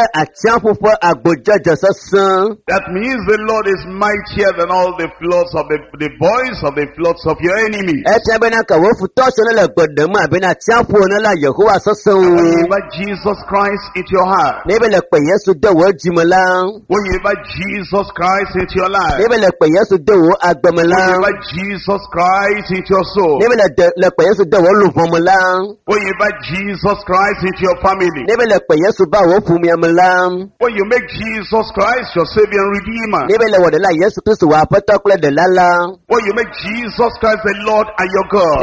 [SPEAKER 8] That means the Lord is mightier than all the floods of the voice of the floods of your enemies. Whenever Jesus Christ into your heart, whenever Jesus Christ into your life, whenever Jesus Christ into your soul, whenever Jesus Christ into your family, when you make Jesus Christ your Savior and Redeemer, when you make Jesus Christ the Lord and your God,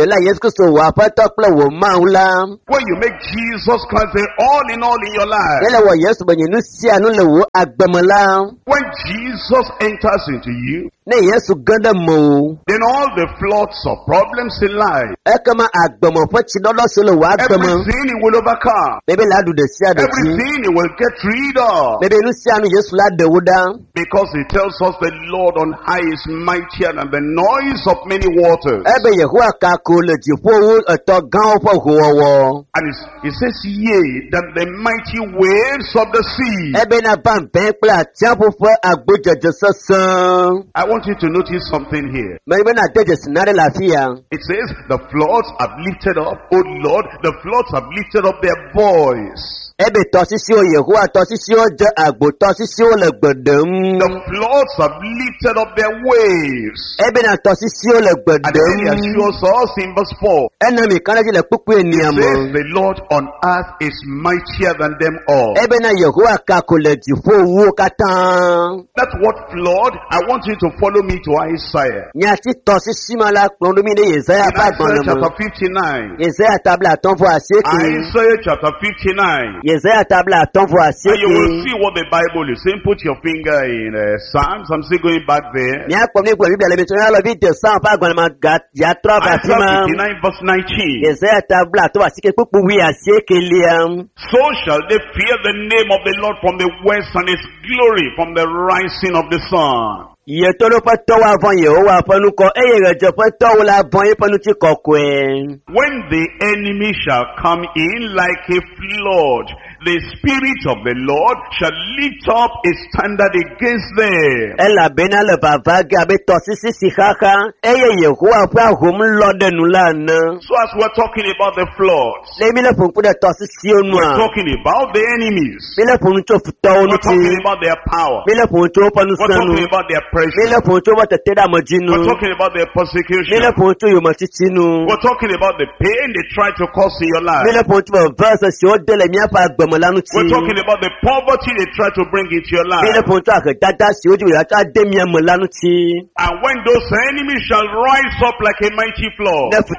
[SPEAKER 8] when you make Jesus Christ the all in your life, when Jesus enters into you, then all the floods of problems in life, everything he will overcome, everything he will get rid of, because he tells us the Lord on high is mightier than the noise of many waters. And he says, yea, than the mighty waves of the sea. I want you to notice something here. It says, the floods have lifted up, O Lord, the floods have lifted up their voice. The floods have lifted up their waves. And then he assures us in verse 4. It says, the Lord on earth is mightier than them all. That's what flood. I want you to follow me to Isaiah. In Isaiah chapter 59. Isaiah chapter 59. And you will see what the Bible is saying. Put your finger in Psalms. I'm still going back there. Isaiah 59 verse 19. So shall they fear the name of the Lord from the west, and his glory from the rising of the sun. When the enemy shall come in like a flood, the Spirit of the Lord shall lift up a standard against them. So as we're talking about the floods, we're talking about the enemies, we're talking about their power, we're talking about their pressure, we're talking about their persecution, we're talking about the pain they try to cause in your life, we're talking about the poverty they try to bring into your life. And when those enemies shall rise up like a mighty flood, and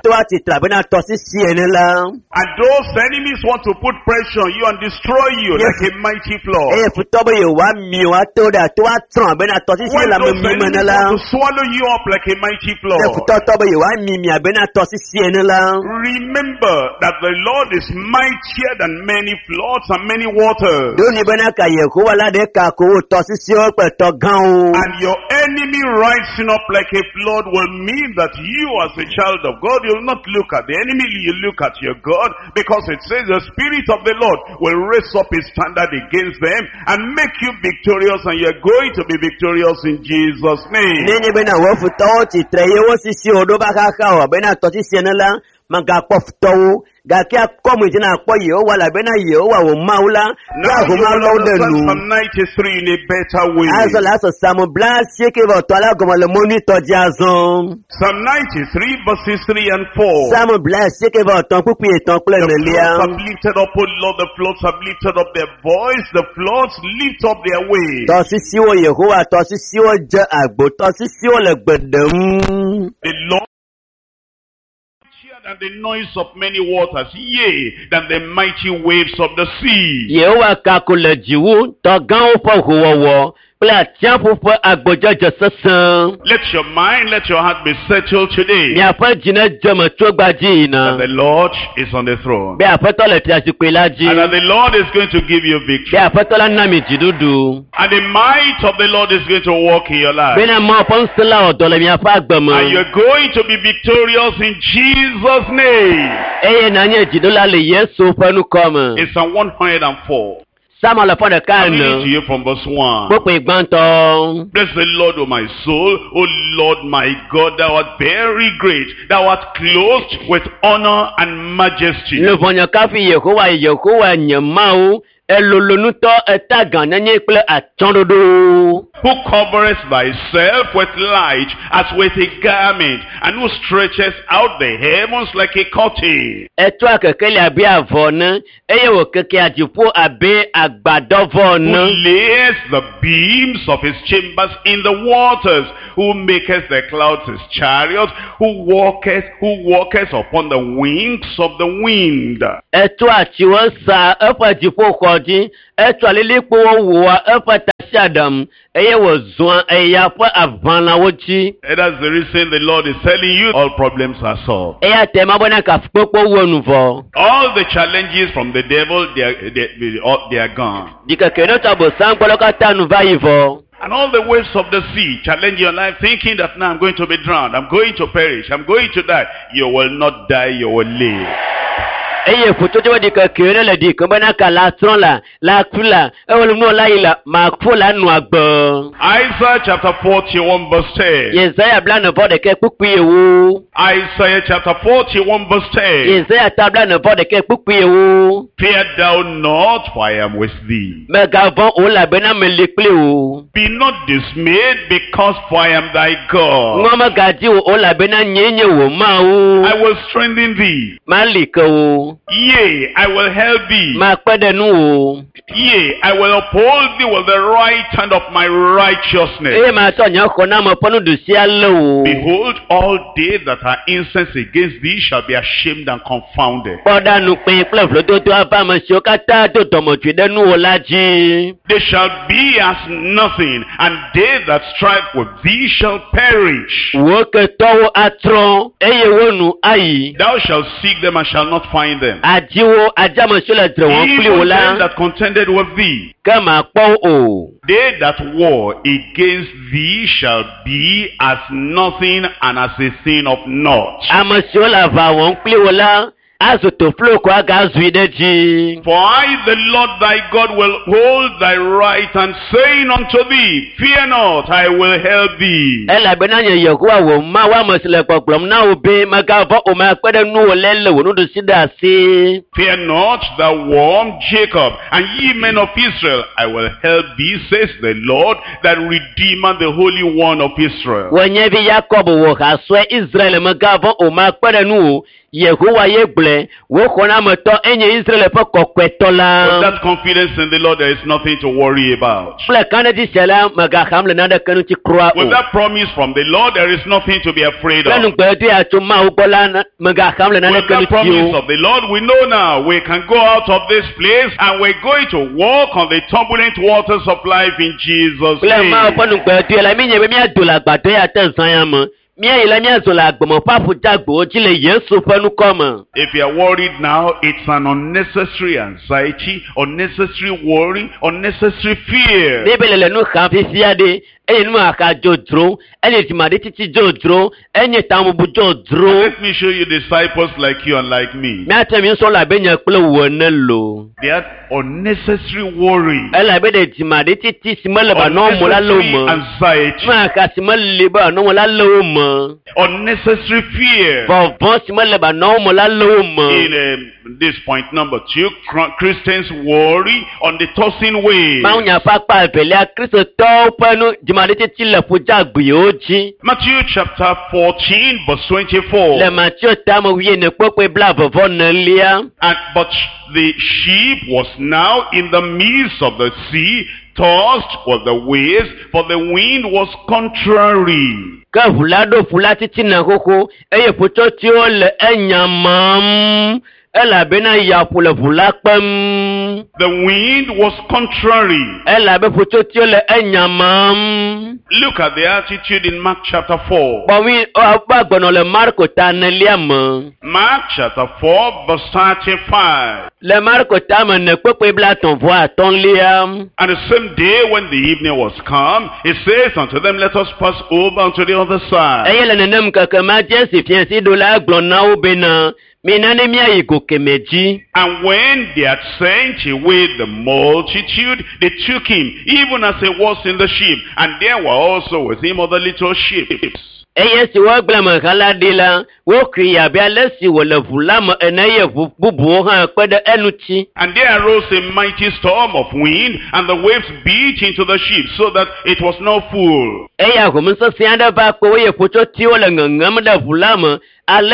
[SPEAKER 8] those enemies want to put pressure on you and destroy you like a mighty flood, when those enemies want to swallow you up like a mighty flood, remember that the Lord is mightier than many floods and many waters. And your enemy rising up like a flood will mean that you as a child of God, you'll not look at the enemy, you look at your God, because it says the Spirit of the Lord will raise up his standard against them and make you victorious, and you're going to be victorious in Jesus' name. Now you understand Psalm 93 in a better way. Psalm 93 verses 3 and 4. The floods have lifted up, O Lord, the floods have lifted up their voice, the floods lift up their waves. The Lord than the noise of many waters, yea, than the mighty waves of the sea.
[SPEAKER 2] Yehowa kako le dziwu tɔgãwo ƒe hoowɔwɔ kple atsiaƒu ƒe agbɔdzedze sesẽ.
[SPEAKER 8] Let your mind, let your heart be settled today.
[SPEAKER 2] Miaƒe dzi ne dzeme tso gbadzi yina.
[SPEAKER 8] That the Lord is on the throne.
[SPEAKER 2] Be aƒetɔ le fiazikpui la dzi.
[SPEAKER 8] And that the Lord is going to give you
[SPEAKER 2] Be
[SPEAKER 8] victory.
[SPEAKER 2] aƒetɔ la na mi dziɖuɖu.
[SPEAKER 8] And the might of the Lord is going to walk in your life.
[SPEAKER 2] Bena Mawu ƒe ŋusẽ la wɔ dɔ le miaƒe agbe
[SPEAKER 8] And
[SPEAKER 2] me.
[SPEAKER 8] you're going to be victorious in Jesus' name.
[SPEAKER 2] Eye nanye dziɖola le Yesu ƒe nukɔ me.
[SPEAKER 8] In Psalm 104.
[SPEAKER 2] Samuel le ƒe ɖeka
[SPEAKER 8] I'm reading to
[SPEAKER 2] ene.
[SPEAKER 8] you from verse 1.
[SPEAKER 2] Kpokpoe gbãtɔ.
[SPEAKER 8] Bless the Lord, O my soul. O Lord my God, thou art very great. Thou art clothed with honor and majesty.
[SPEAKER 2] Le vɔnyɔ kafi Yehowa nye Mawu. Elolonutɔ eta gãnyenye kple atsyɔ̃ɖoɖo.
[SPEAKER 8] Who covereth thyself with light as with a garment, and who stretches out the heavens like a curtain.
[SPEAKER 2] Etsɔa kekeli abe avɔ ne, eye wòkekea dziƒo abe agbadɔvɔ
[SPEAKER 8] Who
[SPEAKER 2] ne.
[SPEAKER 8] layeth the beams of his chambers in the waters, who maketh the clouds his chariot, who walketh upon the wings of the wind.
[SPEAKER 2] Etsɔa tsiwo sa eƒe dziƒoxɔ dzi, etsɔa lilikpowo wɔa eƒe tasiaɖam, eye wòzɔa eya ƒe aʋalawo dzi.
[SPEAKER 8] And that's the reason the Lord is telling you all problems are solved.
[SPEAKER 2] Eya te ma bena kafukpekpe wɔ nu vɔ.
[SPEAKER 8] All the challenges from the devil, they are gone.
[SPEAKER 2] Ɖikeke ne tɔ abosam gbɔ le katã nu va yi vɔ.
[SPEAKER 8] And all the waves of the sea challenge your life, thinking that now I'm going to be drowned, I'm going to perish, I'm going to die. You will not die, you will live.
[SPEAKER 2] Eye ƒutsotso ɖikeke ne le ɖike bena ka la trɔ la ku la, ewole nu la yi la, maƒo la nu agbe.
[SPEAKER 8] Isaiah chapter 41 verse 10.
[SPEAKER 2] Yesaya blanevɔ ɖeke kpukpui ewo.
[SPEAKER 8] Isaiah chapter 41 verse 10.
[SPEAKER 2] Yesaya ta blanevɔ ɖeke kpukpui ewo.
[SPEAKER 8] Fear thou not, for I am with thee.
[SPEAKER 2] Megavɔ o elabena meli kpli o.
[SPEAKER 8] Be not dismayed, because for I am thy God.
[SPEAKER 2] Ŋɔ megadi o elabena nyee nye wò Mawu.
[SPEAKER 8] I will strengthen thee.
[SPEAKER 2] Mali ke o.
[SPEAKER 8] Yea, I will help thee.
[SPEAKER 2] Makpe ɖe nu o.
[SPEAKER 8] Yea, I will uphold thee with the right hand of my righteousness.
[SPEAKER 2] Eye matsɔ nye xɔname ƒe nuɖusi alé o.
[SPEAKER 8] Behold, all they that are incensed against thee shall be ashamed and confounded.
[SPEAKER 2] Kpɔɖa nukpẽ kple vlododo ava ame siwo katã do dɔmedzoe ɖe nuwò la dzi.
[SPEAKER 8] They shall be as nothing, and they that strive with thee shall perish.
[SPEAKER 2] Wo ketɔwo atrɔ, eye wo nu ayi.
[SPEAKER 8] Thou shalt seek them and shall not find them.
[SPEAKER 2] Adiwo adzame siwo le dre wɔm kpli wo
[SPEAKER 8] Even them
[SPEAKER 2] la,
[SPEAKER 8] that contended with thee,
[SPEAKER 2] ke makpɔ o.
[SPEAKER 8] they that war against thee shall be as nothing and as a thing of naught.
[SPEAKER 2] Ame siwo le aʋa wɔm kpli wo la, azu toflo ko agazui ɖe dzi.
[SPEAKER 8] For I, the Lord thy God, will hold thy right hand, saying unto thee, fear not, I will help thee.
[SPEAKER 2] Elabena nye Yehowa wò Mawu ame si le gbɔgblɔm na wò be megavɔ o makpe ɖe nuwò lé le wò nuɖusi ɖe asi.
[SPEAKER 8] Fear not, thou worm Jacob, and ye men of Israel, I will help thee, says the Lord, that redeemer, the Holy One of Israel.
[SPEAKER 2] Wò nye vi Yakob wò hasɔe Israel megavɔ o makpe ɖe nuwò. Yehowa ye gblẽ, wò xɔnametɔ enye Israel ƒe kɔkɔetɔ
[SPEAKER 8] With
[SPEAKER 2] la.
[SPEAKER 8] that confidence in the Lord, there is nothing to worry about.
[SPEAKER 2] Kple kaɖedzi sia la megaham le naneke ŋuti kura
[SPEAKER 8] With
[SPEAKER 2] o.
[SPEAKER 8] that promise from the Lord, there is nothing to be afraid
[SPEAKER 2] Kple
[SPEAKER 8] of.
[SPEAKER 2] nugbedoea tso Mawu gbɔ la megaham le
[SPEAKER 8] With
[SPEAKER 2] naneke
[SPEAKER 8] that promise
[SPEAKER 2] ŋuti o.
[SPEAKER 8] of the Lord, we know now we can go out of this place and we're going to walk on the turbulent waters of life in Jesus'
[SPEAKER 2] Kple Mawu
[SPEAKER 8] name.
[SPEAKER 2] ƒe nugbedoea la mi nye be míado le agbadɔ ya te zã ya me. Míayi la míazɔ le agbeme ƒe aƒudzagbewo dzi le Yesu ƒe nukɔ me.
[SPEAKER 8] If you are worried now, it's an unnecessary anxiety, unnecessary worry, unnecessary fear.
[SPEAKER 2] Ne be le nu xam fifia ɖe, eye nu aka dzodzro, enye dzimaɖi titi dzodzro, enye tamubu dzodzro.
[SPEAKER 8] Let me show you disciples like you and like me.
[SPEAKER 2] Míate mi ŋusɔ le abe nye kple wò ene lo.
[SPEAKER 8] They had unnecessary worry,
[SPEAKER 2] Elabe ɖe dzimaɖi titi si mele ba nɔ mo la le wo
[SPEAKER 8] unnecessary
[SPEAKER 2] me.
[SPEAKER 8] anxiety,
[SPEAKER 2] Nu aka si mele ba nɔ mo la le wo me.
[SPEAKER 8] unnecessary fear.
[SPEAKER 2] Vɔvɔ si mele ba nɔ mo la le wo me.
[SPEAKER 8] In this point number 2, Christians worry on the tossing waves.
[SPEAKER 2] Mawu nya ƒe akpa evelia, Kristotɔwo ƒe nu dzimaɖi titi le ƒudzagbewo dzi.
[SPEAKER 8] Matthew chapter 14 verse 24.
[SPEAKER 2] Le Matthew tame wuiene kpekpe blavevɔ nelia.
[SPEAKER 8] But the ship was now in the midst of the sea, tossed with the waves, for the wind was contrary.
[SPEAKER 2] Ka vulado fulatiti na koko eye pototio le enyamam ela bena ya pula vulakpam.
[SPEAKER 8] The wind was contrary.
[SPEAKER 2] Ela be pototio le enyamam.
[SPEAKER 8] Look at the attitude in Mark chapter 4.
[SPEAKER 2] Bawi ba gbono le Marko taneliam.
[SPEAKER 8] Mark chapter 4 verse 35.
[SPEAKER 2] Le Marko tam ne pepe bla ton voix ton liam.
[SPEAKER 8] And the same day when the evening was come, he says unto them, let us pass over unto the other side.
[SPEAKER 2] Eye le nenem kakama jensi fiensi do la glona obena.
[SPEAKER 8] And when they had sent away the multitude, they took him, even as he was in the ship, and there were also with him other little ships.
[SPEAKER 2] And
[SPEAKER 8] there arose a mighty storm of wind, and the waves beat into the ship, so that it was not full. And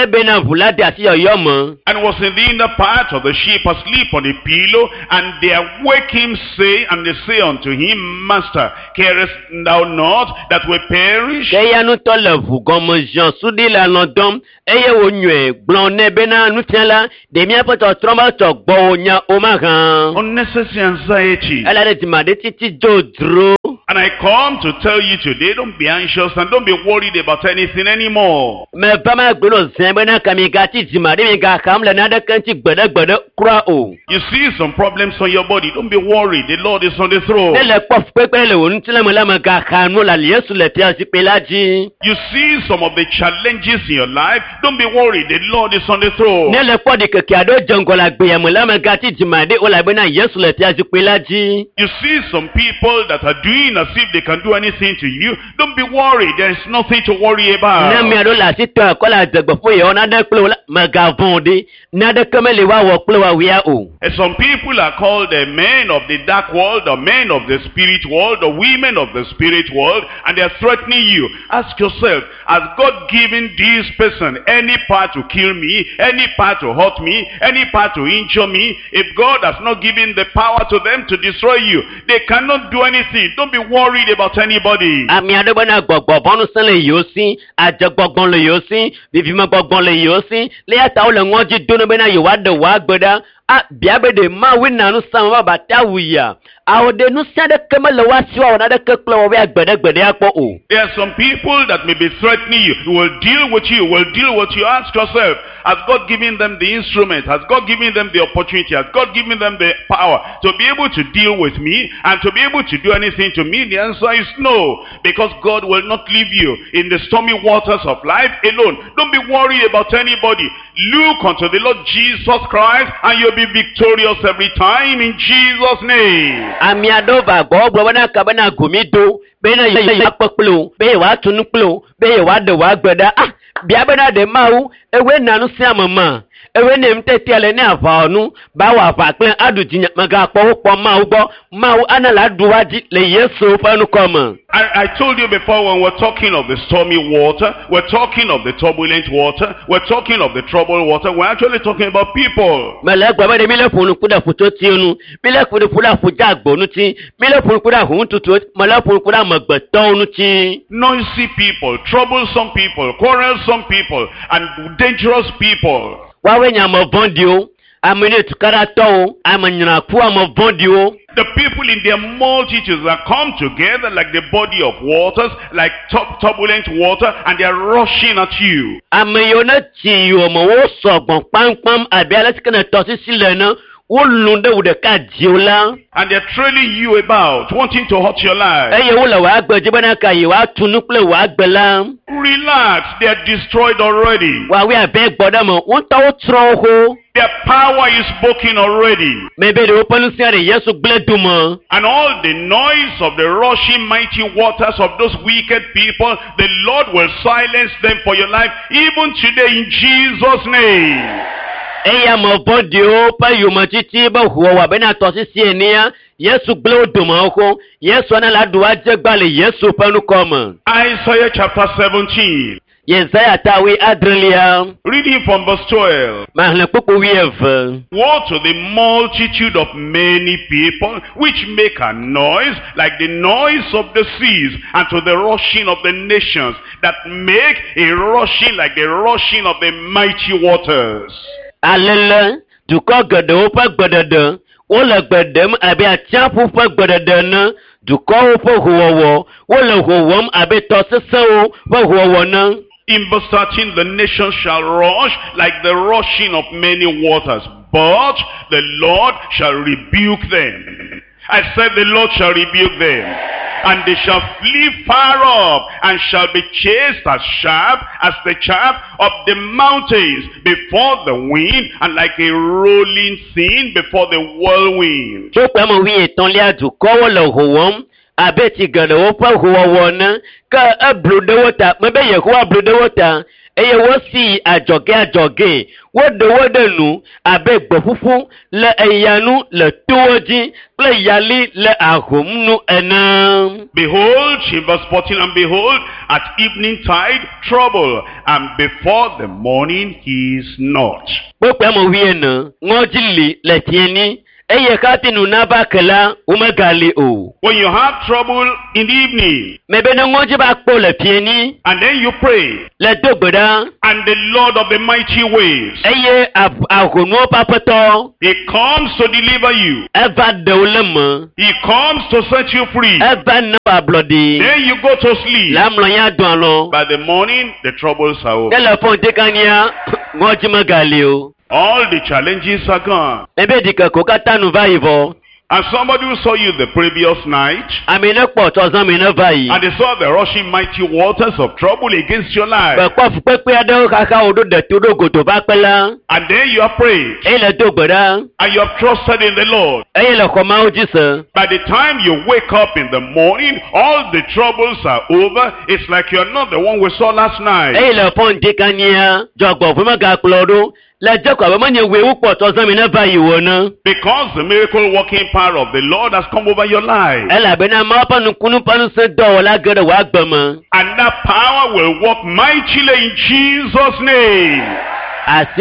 [SPEAKER 8] was in the inner part of the ship asleep on a pillow, and they awake him, and they say unto him, Master, carest thou not that we perish? Unnecessary anxiety. And I come to tell you today, don't be anxious and don't be worried about anything anymore. You see some problems on your body, don't be worried, the Lord is on the throne. You see some of the challenges in your life, don't be worried, the Lord is on the throne. You see some people that are doing as if they can do anything to you, don't be worried, there is nothing to worry about. And some people are called the men of the dark world, the men of the spirit world, the women of the spirit world, and they are threatening you. Ask yourself, has God given this person any part to kill me, any part to hurt me, any part to injure me? If God has not given the power to them to destroy you, they cannot do anything. Don't be worried about anybody.
[SPEAKER 2] Biabe de ma wina no sama bata wuya awo de no sade kemele wasi wa na de keklo we agbede akpo o.
[SPEAKER 8] There are some people that may be threatening you, who will deal with you, Ask yourself, has God given them the instrument? Has God given them the opportunity? Has God given them the power to be able to deal with me and to be able to do anything to me? The answer is no, because God will not leave you in the stormy waters of life alone. Don't be worried about anybody. Look unto the Lord Jesus Christ and you'll be victorious every time in Jesus' name.
[SPEAKER 2] Amiadova Bobo wana kabana gumido bena yakpoklo be wa tunuklo be wa de wa gbeda biabena de mau ewe nanu siamama ewe nem tetiale ne avanu ba wa faklen adujinya maga po mau bo mau anala duwaji le Yesu fanu koma.
[SPEAKER 8] I told you before, when we're talking of the stormy water, we're talking of the turbulent water, we're talking of the troubled water, we're actually talking about people. Noisy people, troublesome people, quarrelsome people, and dangerous people. The people in their multitudes that come together like the body of waters, like turbulent water, and they are rushing at you. And they're trailing you about, wanting to hurt your life. Relax, they are destroyed already. Their power is broken already. And all the noise of the rushing mighty waters of those wicked people, the Lord will silence them for your life, even today in Jesus' name. Isaiah chapter 17.
[SPEAKER 2] Yesaya tawi adrelia.
[SPEAKER 8] Reading from verse 12.
[SPEAKER 2] Mahna pupu wieve.
[SPEAKER 8] Woe to the multitude of many people which make a noise like the noise of the seas, and to the rushing of the nations that make a rushing like the rushing of the mighty waters.
[SPEAKER 2] Alele, duko gado pa gbadada. Ola gbadam abi achapu pa gbadada na. Duko pa huwawo. Ola huwam abi tosesao pa huwawo na.
[SPEAKER 8] In verse 13, the nations shall rush like the rushing of many waters, but the Lord shall rebuke them. I said the Lord shall rebuke them, and they shall flee far off, and shall be chased as sharp as the chaff of the mountains before the wind, and like a rolling sea before the whirlwind.
[SPEAKER 2] Abeti gada wopa huwa wana ka abludewota mebe yehuwa abludewota eye wosi ajoge wode nu abe gbofufu le eyanu le tuoji le yali le ahumnu ena.
[SPEAKER 8] Behold, in verse 14, and behold, at evening tide trouble, and before the morning he is not.
[SPEAKER 2] Bokwe mo wiena ngojili le tieni. When you have
[SPEAKER 8] trouble in the evening, and then you pray, and the Lord of the mighty waves, he comes to deliver you, he comes to set you free, then you go to sleep. By the morning, the troubles are over. All the challenges are gone. And somebody who saw you the previous night, and they saw the rushing mighty waters of trouble against your life, and then you have prayed, and you have trusted in the Lord. By the time you wake up in the morning, all the troubles are over. It's like you're not the one we saw last night. Because the miracle working power of the Lord has come over your life. And that power will work mightily in Jesus' name.
[SPEAKER 2] Go to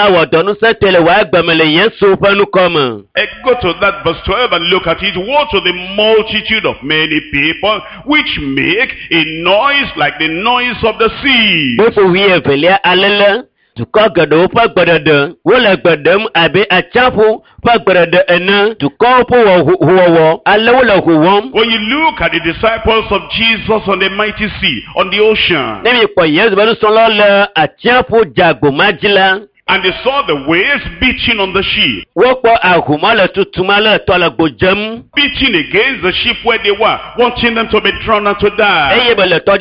[SPEAKER 8] that verse 12 and look at it. Woe to the multitude of many people which make a noise like the noise of the sea.
[SPEAKER 2] To call Gado Pagbarada, will a Badam Abbey a chapel, Pagbarada and to call who Alola who won.
[SPEAKER 8] When you look at the disciples of Jesus on the mighty sea, on the ocean,
[SPEAKER 2] maybe for years, but Solola a chapel Jago Magilla.
[SPEAKER 8] And they saw the waves beating on the ship. Beating against the ship where they were, wanting them to be drowned and to die. And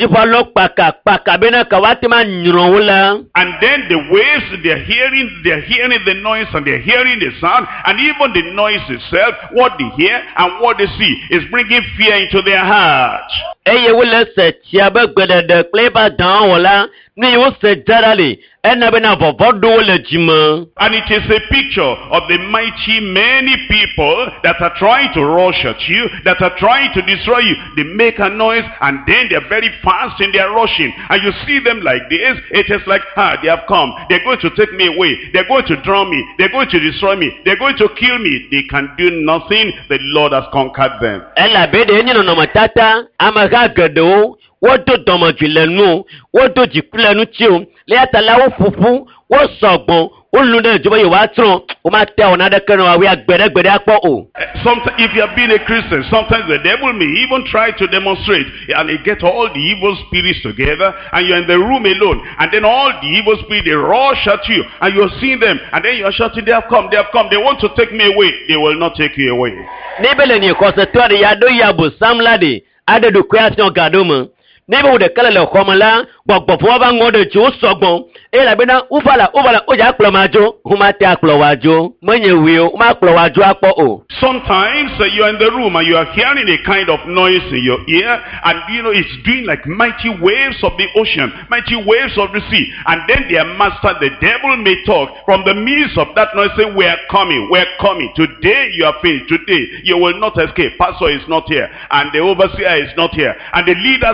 [SPEAKER 8] then the waves, they're hearing the noise and they're hearing the sound, and even the noise itself, what they hear and what they see is bringing fear into their hearts.
[SPEAKER 2] And
[SPEAKER 8] it is a picture of the mighty many people that are trying to rush at you, that are trying to destroy you. They make a noise and then they're very fast in their rushing. And you see them like this, it is like, they have come. They're going to take me away. They're going to drown me. They're going to destroy me. They're going to kill me. They can do nothing. The Lord has conquered them.
[SPEAKER 2] What do Domajulenu, what do Jiplanu Chiu, let allow Fufu, what Sogbon, what Luna Juba Watron, Umata, another colonel, we are better.
[SPEAKER 8] Sometimes, if you have been a Christian, sometimes the devil may even try to demonstrate, and they get all the evil spirits together, and you're in the room alone, and then all the evil spirits, they rush at you, and you're seeing them, and then you're shouting, they have come, they want to take me away. They will not take you away.
[SPEAKER 2] Nebeleni, because the Tori Yado Yabu, some lady, added the question Gaduma. Never would the color of Homala, but before one order Joe Sogbon, Elabena, Ufala, Oja Plomajo, Humata Plowajo, Many will, Mark Plowajo.
[SPEAKER 8] Sometimes you are in the room and you are hearing a kind of noise in your ear, and it's doing like mighty waves of the ocean, mighty waves of the sea. And then their master, the devil, may talk from the midst of that noise, say, we're coming. Today you are finished. Today you will not escape. Pastor is not here, and the overseer is not here, and the leaders are not here.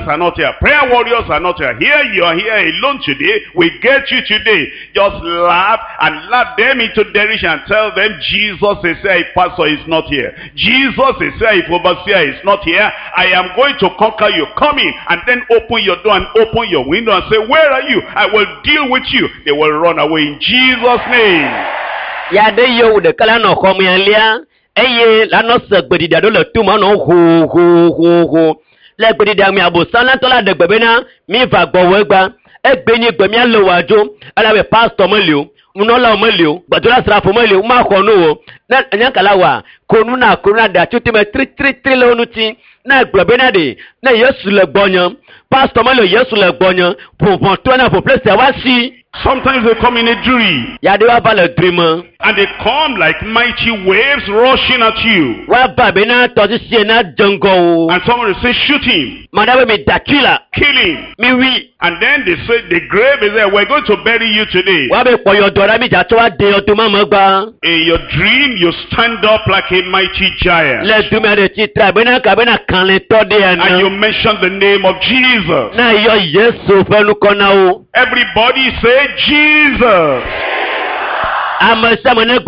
[SPEAKER 8] here. Prayer warriors are not here. Here you are here alone today. We get you today. Just laugh and laugh them into derision and tell them Jesus is here if pastor is not here. Jesus is here if overseer is not here. I am going to conquer you. Come in and then open your door and open your window and say, where are you? I will deal with you. They will run away in Jesus' name.
[SPEAKER 2] Ya de yo de kala no komialia. Eye la no se gbedida do le tuma no ho. Le gbedida mi abosan la to la de gbebena mi va gbowo egba. Egbe ni gbe mi alo wajo. Ala be pastor mo le o. Uno la mo le o. Gbadura srafo mo le o ma ko no o. Na anya kala wa koruna da chuti me tri le onuti. Na gbebena de na Yesu le gbonyan. Pastor mo le Yesu le gbonyan. Pour toi na pour place wa si.
[SPEAKER 8] Sometimes they come in a dream.
[SPEAKER 2] Ya de wa ba le dream.
[SPEAKER 8] And they come like mighty waves rushing at you.
[SPEAKER 2] Wa ba be na to si na jango.
[SPEAKER 8] And someone will say, shoot him.
[SPEAKER 2] Madame me dakila.
[SPEAKER 8] Kill him.
[SPEAKER 2] Mi wi.
[SPEAKER 8] And then they say, the grave is there. We're going to bury you today.
[SPEAKER 2] Wa be po yo dora mi ja to wa de o to mama gba.
[SPEAKER 8] In your dream, you stand up like a mighty giant.
[SPEAKER 2] Le dream de ti tra be na ka be na kan le to de ana.
[SPEAKER 8] And you mention the name of Jesus.
[SPEAKER 2] Na yo Yesu fe nu kona o.
[SPEAKER 8] Everybody say Jesus.
[SPEAKER 2] And when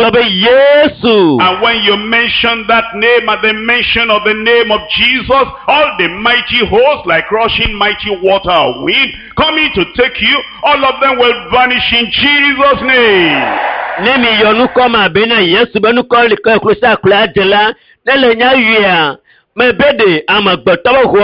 [SPEAKER 8] you mention that name at the mention of the name of Jesus, all the mighty hosts like rushing mighty water or wind coming to take you, all of them will vanish in Jesus' name.
[SPEAKER 2] Nemi yonu koma bena Yesu benu ko le ko krusa kula jela nele nya wi a me bede amagbotowo